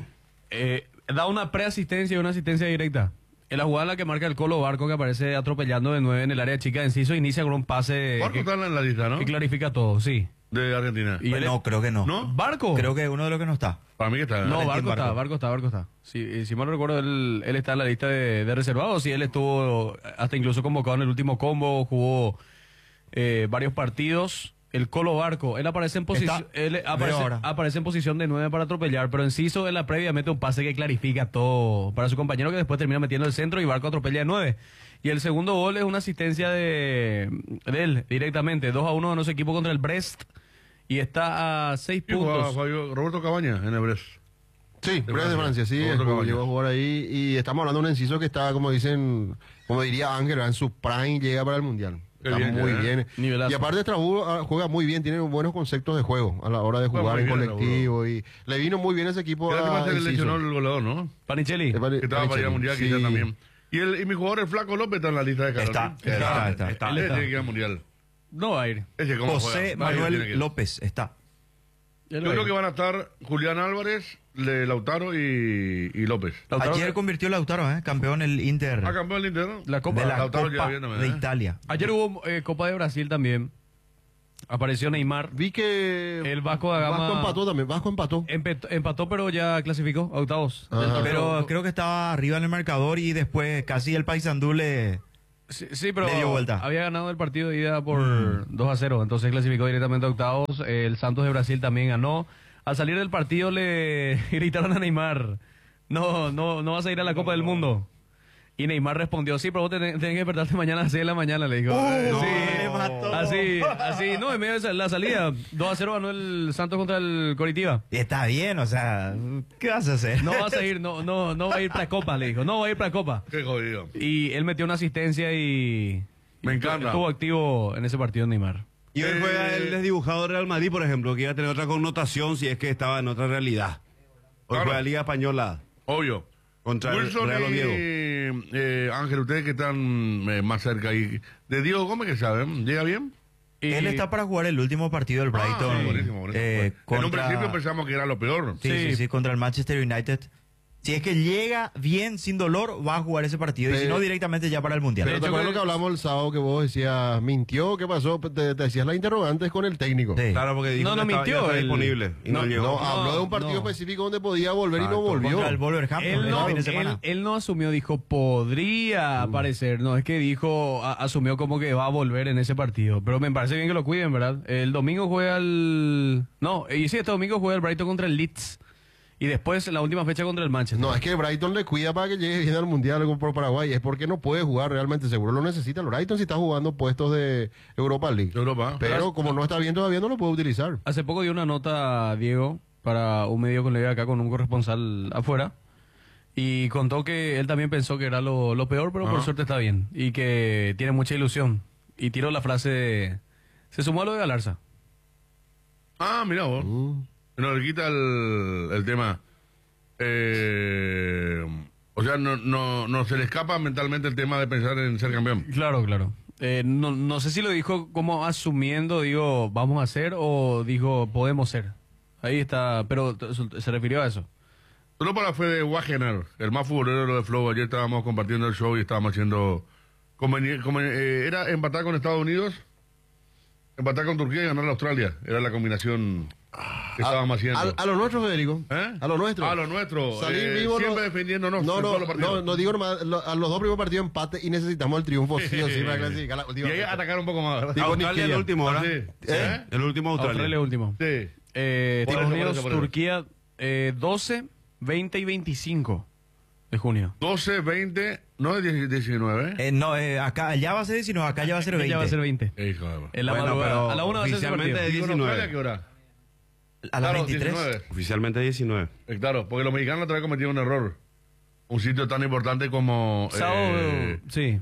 Da una preasistencia y una asistencia directa. En la jugada en la que marca el Colo Barco, que aparece atropellando de 9 en el área chica de Enciso, inicia con un pase Barco está en la lista, ¿no? que clarifica todo, sí. De Argentina. Y él- No, creo que no. ¿No? ¿Barco? Creo que es uno de los que no está. Para mí que está. No, Valentín Barco está. Sí, si mal no recuerdo, él está en la lista de reservados y él estuvo hasta incluso convocado en el último combo, jugó varios partidos. El Colo Barco, él aparece en posición, aparece en posición de 9 para atropellar, pero Enciso en la previa mete un pase que clarifica todo para su compañero, que después termina metiendo el centro y Barco atropella de 9. Y el segundo gol es una asistencia de él directamente, 2-1 ganó su equipo contra el Brest y está a 6 ¿Y jugaba puntos. Roberto Cabaña en el Brest? Sí, Brest de Francia, sí, Roberto Cabañas. llegó a jugar ahí y estamos hablando de un Enciso que está, como dicen, como diría Ángel, en su prime, llega para el Mundial. Qué Está bien, muy ya, bien. Nivelazo. Y aparte Estrasburgo juega muy bien, tiene buenos conceptos de juego a la hora de Juega jugar muy en bien, colectivo y le vino muy bien ese equipo Creo que va a a ser el Enciso. lesionado el goleador, ¿no? Panicelli. Que estaba para ir al Mundial, Sí. quizás también. Y mi jugador, el Flaco López, está en la lista de Carlos. Está. Él tiene que ir al Mundial. No va a ir. Ese cómo José juega. Nadie tiene Manuel que ir. López está. Ya Yo no va a creo ir. que van a estar Julián Álvarez, Lautaro y López. Lautaro- Ayer convirtió Lautaro, campeón el Inter Ah, campeón del Inter, ¿no? La Copa. de la Lautaro lleva Copa viéndome, de ¿eh? Italia. Ayer hubo Copa de Brasil también. Apareció Neymar. Vi que El Vasco da Gama- Vasco empató también. Vasco empató. Empató, pero ya clasificó a octavos. Ah. del torneo. Pero creo que estaba arriba en el marcador y después casi el Paysandú le... Sí, pero Le dio vuelta. había ganado el partido de ida por 2-0, entonces clasificó directamente a octavos. El Santos de Brasil también ganó. Al salir del partido le gritaron a Neymar, no vas a ir a la Copa del Mundo. Y Neymar respondió, sí, pero vos tenés que despertarte mañana a las 6 de la mañana, le dijo. no, Sí, le mató. así, no, en medio de la salida, 2-0 ganó el Santos contra el Coritiba. Y está bien, o sea, ¿qué vas a hacer? No vas a ir, no va a ir para Copa, le dijo, no va a ir para Copa. Qué jodido. Y él metió una asistencia y Me encanta. estuvo activo en ese partido Neymar. Y hoy juega el desdibujado de Real Madrid, por ejemplo, que iba a tener otra connotación si es que estaba en otra realidad. Hoy Claro. juega Liga Española Obvio. contra el Wilson Real y Oviedo. Ángel, ustedes que están más cerca ahí. De Diego Gómez, que saben, ¿llega bien? Y- Él está para jugar el último partido del Brighton. Buenísimo, buenísimo. En un contra- principio pensamos que era lo peor. Sí, contra el Manchester United. Si es que llega bien, sin dolor, va a jugar ese partido. Y si no, directamente ya para el Mundial. Pero te acuerdas lo que hablamos el sábado que vos decías, mintió, ¿qué pasó? Te decías las interrogantes con el técnico. Sí. Claro, porque dijo No, que no estaba- mintió, ya estaba él- disponible y no, no, llegó. No, habló de un partido no. específico donde podía volver y no Exacto. volvió. Contra el Wolverhampton Él el no, fin de semana. él no asumió, dijo, podría aparecer. No, es que dijo, asumió como que va a volver en ese partido. Pero me parece bien que lo cuiden, ¿verdad? El domingo juega el... No, y sí, este domingo juega el Brighton contra el Leeds. Y después la última fecha contra el Manchester. No, es que Brighton le cuida para que llegue bien al Mundial algo por Paraguay. Es porque no puede jugar realmente. Seguro lo necesita el Brighton si está jugando puestos de Europa League. Europa. Pero como no está bien todavía, no lo puede utilizar. Hace poco dio una nota, Diego, para un medio colega acá con un corresponsal afuera. Y contó que él también pensó que era lo peor, pero por suerte está bien. Y que tiene mucha ilusión. Y tiró la frase de... Se sumó a lo de Galarza. Ah, mira vos. No le quita el tema. O sea, no se le escapa mentalmente el tema de pensar en ser campeón. Claro, claro. No sé si lo dijo como asumiendo, digo, vamos a hacer, o dijo, podemos ser. Ahí está, pero se refirió a eso. Solo para fue de Wagener, el más futbolero de lo de Flow. Ayer estábamos compartiendo el show y estábamos haciendo... era empatar con Estados Unidos, empatar con Turquía y ganar a Australia. Era la combinación que estábamos haciendo. A lo nuestro, Federico. ¿Eh? A lo nuestro. A lo nuestro. Salir vivo, siempre no- defendiéndonos No, en todos los no, partidos. no digo nomás, a los dos primeros partidos empate y necesitamos el triunfo sí o sí para clasificar la Y última ahí fecha. atacar un poco más, ¿verdad? Tipo Australia el Nigeria. último, ¿verdad? Sí. El último Australia. Australia último. Sí. Estados eso, Unidos, por eso. Turquía, 12, 20 y 25 de junio. 12, 20, no es 19, ¿eh? No, acá, allá va a ser 19, acá ya va a ser 20. Ya va a ser 20. Hijo de- En la Bueno, madrugada. pero A la 1 va a ser ese oficialmente partido. ¿Y con 19. Australia qué hora? A las Claro, 23. 19. Oficialmente 19. Claro, porque los mexicanos otra vez cometieron un error. Un sitio tan importante como... Sábado, sí.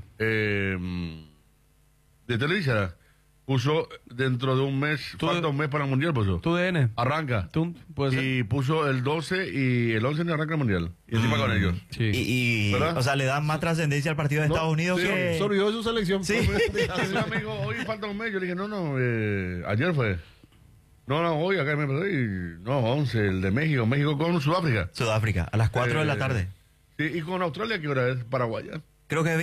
de Televisa puso dentro de un mes, falta un mes para el Mundial, puso. Tu DN. Arranca. Tú, puede ser. Y puso el 12 y el 11 ni arranca el Mundial. Y encima con ellos. Sí. ¿Verdad? O sea, le dan más trascendencia al partido de Estados Unidos sí, que... Se olvidó de su selección. Sí. Entonces mi amigo, hoy falta un mes. Yo le dije, no, ayer fue. No, hoy acá me empezó y... No, 11, el de México. México con Sudáfrica. Sudáfrica, a las 4 de la tarde. Sí, y con Australia, ¿qué hora es? Paraguay. ¿eh? Creo que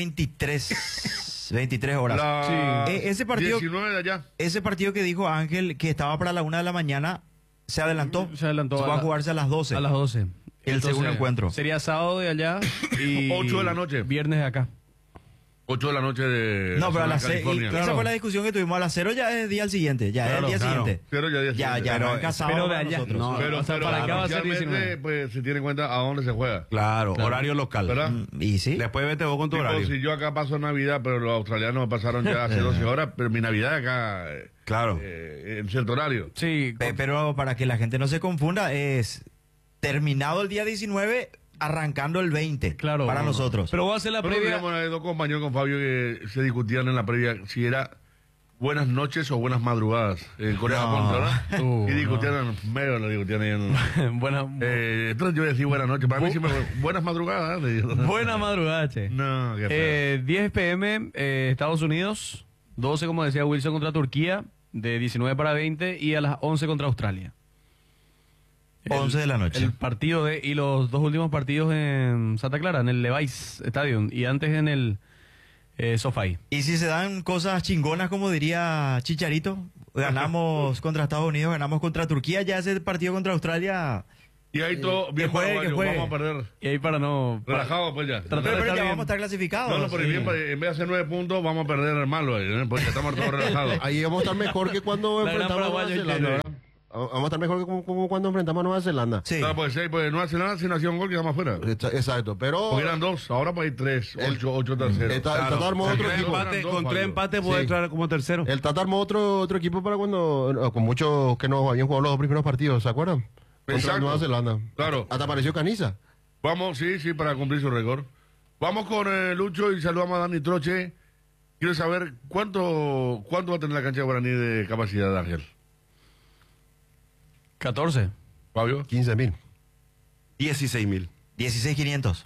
23 horas. La Ese partido- 19 de allá. Ese partido que dijo Ángel, que estaba para la 1 de la mañana, se adelantó. Se adelantó Va a jugarse a las 12. A las 12. El segundo encuentro. Sería sábado de allá y 8 de la noche. Viernes de acá. 8 de la noche de No, pero a las 6. California. Esa fue la discusión que tuvimos. A las 0 ya es día al siguiente. Ya es el día siguiente. Pero ya día Ya, siguiente. ya, Pero- arranca sábado pero de para allá. nosotros. No, Pero, o sea, pero para acá va a ser oficialmente, 19. pues se tiene en cuenta a dónde se juega. Claro, horario local. ¿Verdad? Y sí. Después vete vos con tu Tipo, horario. si yo acá paso Navidad, pero los australianos pasaron ya hace 12 horas, pero mi Navidad acá Claro. en cierto horario. Sí, Pero para que la gente no se confunda, es terminado el día 19, arrancando el 20. claro. Para nosotros. Pero voy a hacer la Nosotros previa. teníamos dos compañeros con Fabio que se discutían en la previa si era buenas noches o buenas madrugadas en Corea-Japón, ¿verdad? Y discutían, medio lo discutían ahí en... Buena, entonces yo decía buenas noches, para mí siempre buenas madrugadas. Le digo. buena madrugada, che. No, qué feo. 10 p.m. Estados Unidos, 12, como decía Wilson, contra Turquía, de 19 para 20, y a las 11 contra Australia. 11 de la noche. El partido y los dos últimos partidos en Santa Clara, en el Levi's Stadium, y antes en el SoFi. Y si se dan cosas chingonas, como diría Chicharito, ganamos contra Estados Unidos, ganamos contra Turquía, ya ese partido contra Australia... Y ahí todo bien paraguayo, vamos a perder. Y ahí para no... Relajado, pues ya. Pero ya vamos a estar clasificados. No, pero bien, en vez de hacer 9 puntos, vamos a perder malo ahí, ¿eh? Porque estamos todos relajados. Ahí vamos a estar mejor que cuando La gran enfrentamos a Nueva paraguayo Zelanda, quiere. ¿verdad? Vamos a estar mejor que como cuando enfrentamos a Nueva Zelanda. Sí. Claro, pues Nueva Zelanda si no hacía un gol quedamos afuera. Exacto, pero... Porque eran 2, ahora pues hay 3, 8 terceros. El Tata armó Con otro tres equipo. empates, con tres empates puede Sí. entrar como tercero. El Tata armó otro equipo para cuando... Con muchos que no habían jugado los dos primeros partidos, ¿se acuerdan? Contra Exacto. Nueva Zelanda. Claro. Hasta apareció Caniza. Vamos, sí, para cumplir su récord. Vamos con Lucho y saludamos a Dani Troche. Quiero saber cuánto va a tener la cancha de Guaraní de capacidad, Ángel. 14. Fabio. 15.000. 16.000. 16.500.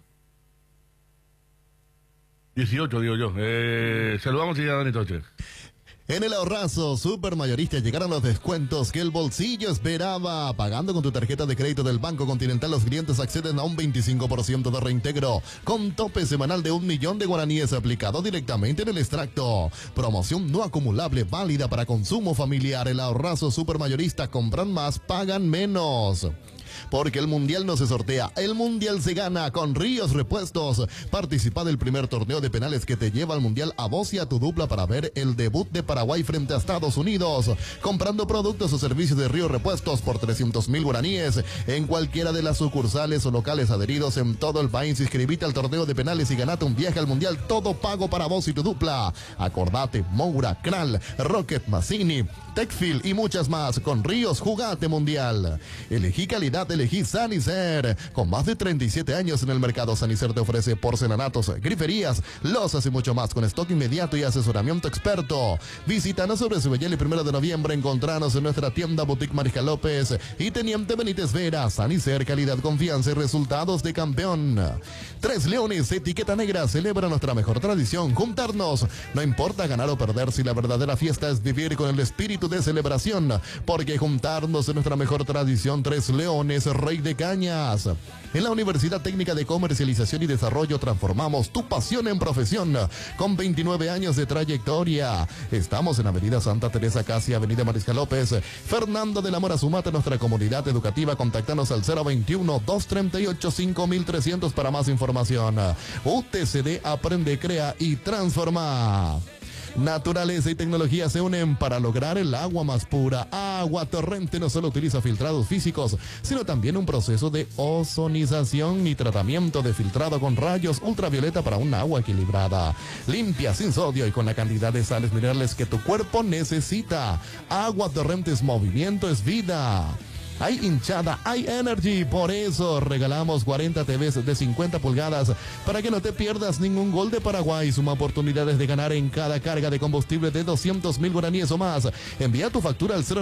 18, digo yo. Saludamos y a Dani Troche. En el ahorrazo supermayorista llegaron los descuentos que el bolsillo esperaba. Pagando con tu tarjeta de crédito del Banco Continental, los clientes acceden a un 25% de reintegro, con tope semanal de 1.000.000 de guaraníes aplicado directamente en el extracto. Promoción no acumulable válida para consumo familiar. El ahorrazo supermayorista, compran más, pagan menos. Porque el Mundial no se sortea, el Mundial se gana con Ríos Repuestos. Participa del primer torneo de penales que te lleva al Mundial a vos y a tu dupla para ver el debut de Paraguay frente a Estados Unidos. Comprando productos o servicios de Ríos Repuestos por 300.000 guaraníes en cualquiera de las sucursales o locales adheridos en todo el país. Inscribite al torneo de penales y ganate un viaje al Mundial, todo pago para vos y tu dupla. Acordate, Moura, Kral, Rocket, Mazzini, Techfield y muchas más. Con Ríos, jugate Mundial. Elegí calidad, elegí Sanicer. Con más de 37 años en el mercado, Sanicer te ofrece porcelanatos, griferías, losas y mucho más, con stock inmediato y asesoramiento experto. Visítanos sobre Subelleli 1 de noviembre. Encontranos en nuestra tienda Boutique Marija López y Teniente Benítez Vera. Sanicer, calidad, confianza y resultados de campeón. Tres Leones, etiqueta negra, celebra nuestra mejor tradición, juntarnos. No importa ganar o perder, si la verdadera fiesta es vivir con el espíritu de celebración, porque juntarnos es nuestra mejor tradición. Tres Leones, Rey de Cañas. En la Universidad Técnica de Comercialización y Desarrollo transformamos tu pasión en profesión, con 29 años de trayectoria. Estamos en Avenida Santa Teresa, casi Avenida Mariscal López. Fernando de la Mora, sumate a nuestra comunidad educativa. Contáctanos al 021-238-5300 para más información. UTCD, aprende, crea y transforma. Naturaleza y tecnología se unen para lograr el agua más pura. Agua Torrente no solo utiliza filtrados físicos, sino también un proceso de ozonización y tratamiento de filtrado con rayos ultravioleta para un agua equilibrada, limpia, sin sodio y con la cantidad de sales minerales que tu cuerpo necesita. Agua Torrente es movimiento, es vida. Hay hinchada, hay energy, por eso regalamos 40 TVs de 50 pulgadas para que no te pierdas ningún gol de Paraguay. Suma oportunidades de ganar en cada carga de combustible de 200.000 guaraníes o más. Envía tu factura al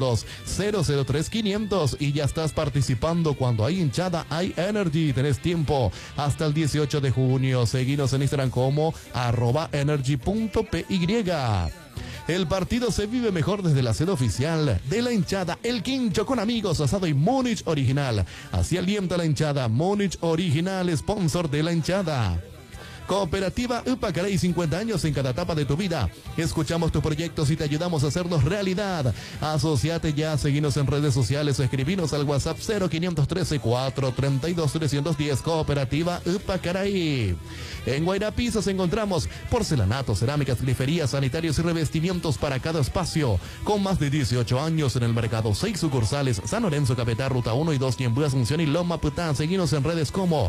0982-003-500 y ya estás participando. Cuando hay hinchada, hay energy. Tenés tiempo hasta el 18 de junio. Seguinos en Instagram como @energy.py. El partido se vive mejor desde la sede oficial de la hinchada. El Quincho con amigos, asado y Múnich original. Así alienta la hinchada. Múnich original, sponsor de la hinchada. Cooperativa Upacaray, 50 años en cada etapa de tu vida. Escuchamos tus proyectos y te ayudamos a hacerlos realidad. Asociate ya, seguinos en redes sociales o escribinos al WhatsApp 0513-432-310. Cooperativa Upacaray. En Guairapisos encontramos porcelanatos, cerámicas, griferías, sanitarios y revestimientos para cada espacio. Con más de 18 años en el mercado, 6 sucursales: San Lorenzo, Capital, Ruta 1 y 2, Ñemby, Asunción y Loma Pután. Seguinos en redes como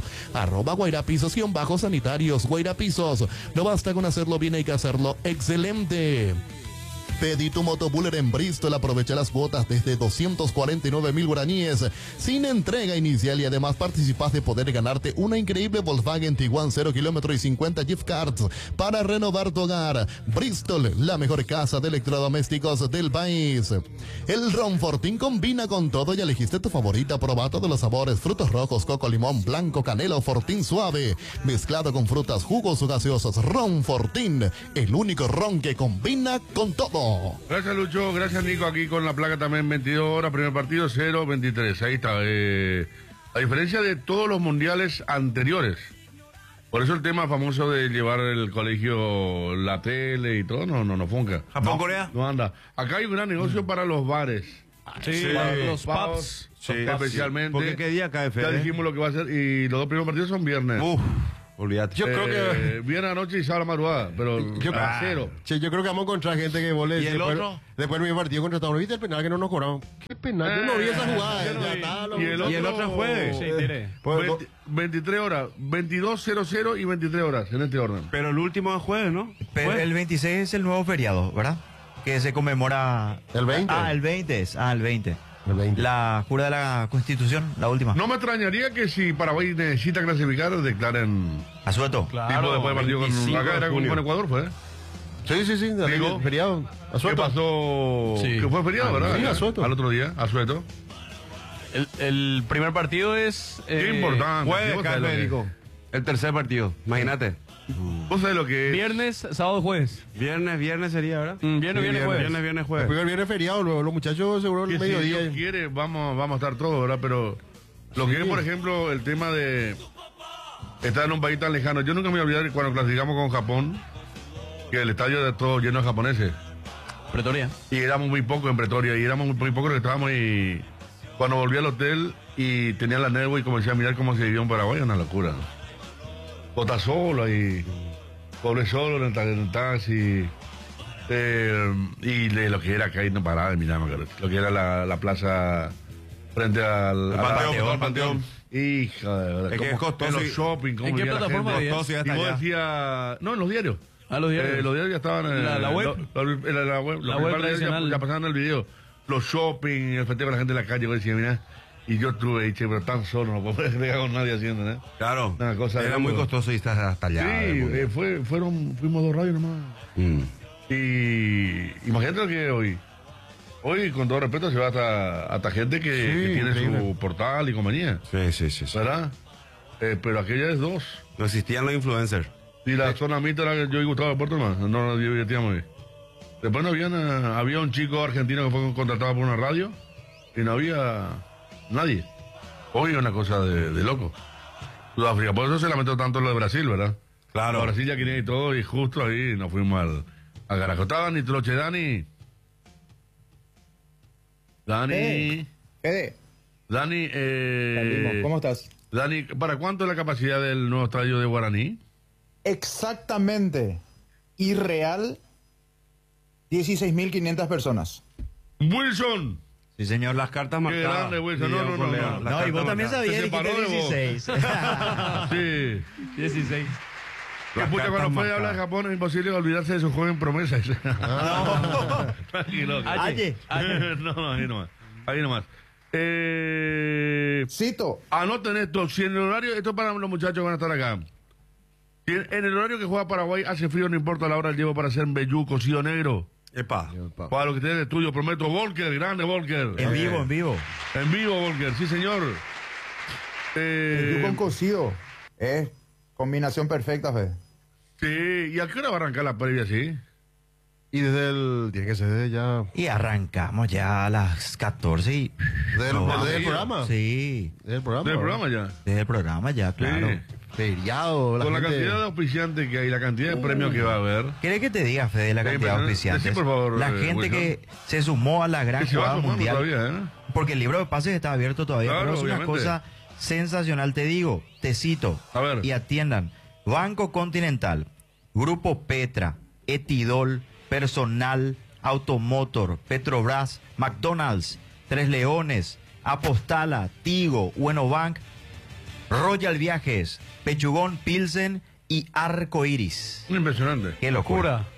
@Guairapisos_sanitarios. Guairapisos, no basta con hacerlo bien, hay que hacerlo excelente. Pedí tu motobuller en Bristol, aprovecha las cuotas desde 249,000 guaraníes sin entrega inicial y además participas de poder ganarte una increíble Volkswagen Tiguan 0 kilómetro y 50 gift cards para renovar tu hogar. Bristol, la mejor casa de electrodomésticos del país. El Ron Fortín combina con todo y elegiste tu favorita. Proba todos los sabores: frutos rojos, coco, limón, blanco, canela o Fortín suave, mezclado con frutas, jugos o gaseosos. Ron Fortín, el único ron que combina con todo. Gracias, Lucho. Gracias, Nico. Aquí con la placa también 22 horas. Primer partido 0-23. Ahí está. A diferencia de todos los mundiales anteriores. Por eso el tema famoso de llevar el colegio, la tele y todo, no funca. ¿Japón, Corea? No anda. Acá hay un gran negocio para los bares. Sí, Para los pubs, pubs. Sí, especialmente. Porque qué día cae, Ya Fede. dijimos lo que va a ser. Y los dos primeros partidos son viernes. Uf, olvídate. Yo creo que... Viernes anoche y sábado a la madrugada. Pero Yo, a cero. Che, yo creo que vamos a encontrar gente que vole. ¿Y el otro? Después de mi partido contra Estados Unidos, ¿viste el penal que no nos cobraron? ¿Qué penal? Yo no vi esa jugada. yo no ya vi. está, lo- Y el otro jueves. Sí, tiré. Pues, 23 horas, 22:00 y 23 horas en este orden. Pero el último es jueves, ¿no? Pero el 26 es el nuevo feriado, ¿verdad? Que se conmemora... El 20. Ah, el 20 es. Ah, el 20. El 20. La jura de la Constitución, la última. No me extrañaría que si Paraguay necesita clasificar, declaren Asueto. tipo después del partido 25 con acá era de con junio. Ecuador, fue. Sí, Digo, feriado. ¿Qué Asueto. pasó? Sí. Que fue feriado, ¿verdad? sí, Asueto. Al otro día, Asueto. El primer partido es... Qué importante. Jueves ¿Vos cae, sabés lo que Federico. El tercer partido, imagínate. es? ¿Vos sabés lo que es? Viernes, sábado, jueves. Viernes sería, ¿verdad? Viernes, jueves. Viernes, jueves. Después el viernes feriado, luego los muchachos seguro el Que si mediodía. Dios quiere, vamos a estar todos, ¿verdad? Pero lo que es, por ejemplo, el tema de estar en un país tan lejano. Yo nunca me voy a olvidar cuando clasificamos con Japón, que el estadio de todo lleno de japoneses. Pretoria. Y éramos muy pocos en Pretoria, y éramos muy pocos los que estábamos. Y cuando volví al hotel y tenía la nervo y comencé a mirar cómo se vivía en Paraguay, una locura, ¿no? Bota solo ahí, pobre solo en el taxi. Y de lo que era acá, y no paraba de mirar, lo que era la plaza frente al Panteón. Hija de verdad. Es que es costoso en los y- shopping, cómo ¿En qué vivía la plataforma gente. veías? Costoso y hasta Y vos allá. decías, no, en los diarios. Ah, los diarios. Los diarios ya estaban en La web. la web. La Los web principales tradicional. ya pasaban el video. Los shopping, el festejo de la gente en la calle. Yo decía, mira, y yo estuve ahí, che, pero tan solo, no puedo agregar con nadie haciendo, ¿no? Claro. Una cosa de Era loco. muy costoso y hasta allá. Sí, fuimos 2 radios nomás. Mm. Y imagínate lo que es hoy. Hoy, con todo respeto, se va hasta gente que tiene increíble. su portal y compañía, Sí. ¿verdad? Pero aquella es 2. No existían los influencers. Y la zona mixta era yo y Gustavo de Puerto más. No divertíamos ahí. Después no había un chico argentino que fue contratado por una radio y no había nadie. Hoy es una cosa de loco. Sudáfrica, por eso se lamentó tanto lo de Brasil, ¿verdad? Claro. Brasil ya quería y todo, y justo ahí nos fuimos al carajo. Está Dani Troche, Dani. Dani. Fede, Dani, ¿cómo estás? Dani, ¿para cuánto es la capacidad del nuevo estadio de Guaraní? Exactamente. Irreal, 16.500 personas. Wilson. Sí, señor. Las cartas Qué marcadas. grande, Wilson. No. Las No, y cartas vos también marcadas. sabías, Se dijiste separó de vos. 16. Sí. 16. Que Las pucha, cartas cuando Fede marcadas. habla de Japón es imposible olvidarse de su joven promesa. Tranquilo. Aye. No, ahí nomás. Cito, Anoten esto, si en el horario, esto es para los muchachos que van a estar acá. Si en el horario que juega Paraguay hace frío, no importa la hora, llevo para hacer vellú, cocido negro. Epa. Para lo que tiene de estudio, prometo, Volker, grande Volker. En vivo. En vivo, Volker, sí señor. yo con cocido. Combinación perfecta, Fede. Sí, ¿y a qué hora va a arrancar la previa, sí? Y tiene que ser desde ya. Y arrancamos ya a las 14 y... Desde el programa. Sí, Desde el programa. Del programa ya. desde el programa ya, claro. Sí. Feriado. Con la gente- cantidad de auspiciantes que hay, la cantidad de premios que va a haber. ¿Querés que te diga, Fede, la cantidad de impresionante. auspiciantes? Decí, por favor, la gente Wilson. que se sumó a la gran Que se va jugada sumando mundial. todavía, ¿eh? Porque el libro de pases está abierto todavía, Claro, pero es obviamente. una cosa sensacional. Te digo, te cito, A ver. y atiendan. Banco Continental, Grupo Petra, Etidol, Personal, Automotor, Petrobras, McDonald's, Tres Leones, Apostala, Tigo, Buenobank, Royal Viajes, Pechugón Pilsen y Arco Iris. Impresionante. Qué locura.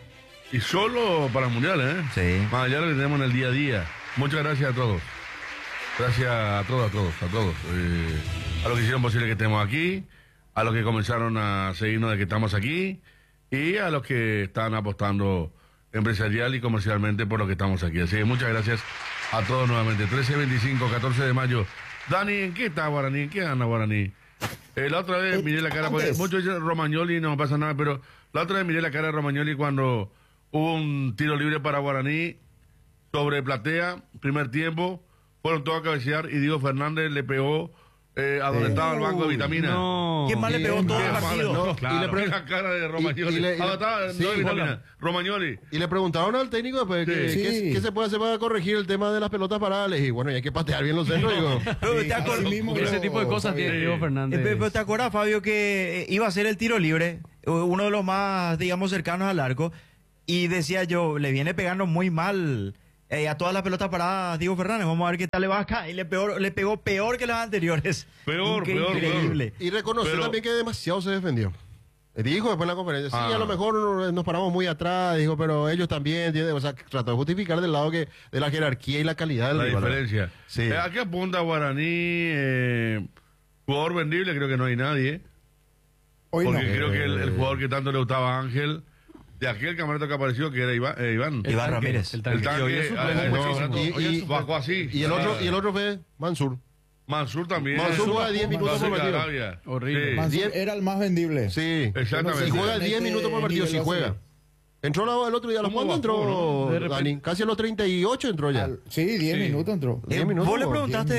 Y solo para el Mundial, ¿eh? Sí. Más allá de lo que tenemos en el día a día. Muchas gracias a todos. Gracias a todos. A los que hicieron posible que estemos aquí, a los que comenzaron a seguirnos de que estamos aquí y a los que están apostando empresarial y comercialmente por lo que estamos aquí. Así que muchas gracias a todos nuevamente. 13-25, 14 de mayo. Dani, ¿en qué está Guaraní? ¿En qué anda Guaraní? La otra vez miré la cara, porque muchos dicen Romagnoli, no pasa nada, pero la otra vez miré la cara de Romagnoli cuando hubo un tiro libre para Guaraní sobre Platea, primer tiempo, fueron todos a cabecear y Diego Fernández le pegó a donde estaba el banco de vitaminas. No. ¿Quién más le pegó todo el partido? No, claro. y la cara de Romagnoli. Romagnoli. Y le preguntaron al técnico después ¿qué se puede hacer para corregir el tema de las pelotas paradas? Y bueno, y hay que patear bien los centros. Digo. Ese tipo de cosas tiene Diego Fernández. Pero ¿te acuerdas, Fabio, que iba a ser el tiro libre, uno de los más, digamos, cercanos al arco, y decía yo, le viene pegando muy mal a todas las pelotas paradas Diego Fernández, vamos a ver qué tal le va acá, y le pegó peor que las anteriores. Increíble. Y reconoció también que demasiado se defendió. Dijo después en la conferencia, sí, a lo mejor nos paramos muy atrás, dijo, pero ellos también, o sea, trató de justificar del lado de la jerarquía y la calidad del rival. Diferencia. Sí. ¿A qué apunta Guaraní? Jugador vendible, creo que no hay nadie. Hoy Porque no. creo que el jugador que tanto le gustaba a Ángel, de aquel camarato que apareció, que era Iván. Iván Ramírez. El El tanque bajó así. Y el otro fue Mansur. Mansur también. Mansur juega 10 minutos por partido. Horrible. Sí. Mansur era el más vendible. Sí, Exactamente. y juega 10 minutos por partido, si juega. Entró el otro día, ¿a los ¿Cómo cuánto bajó, entró, no? De repente. Dani? Casi a los 38 entró ya. Sí, 10 minutos entró. 10 minutos. Vos le preguntaste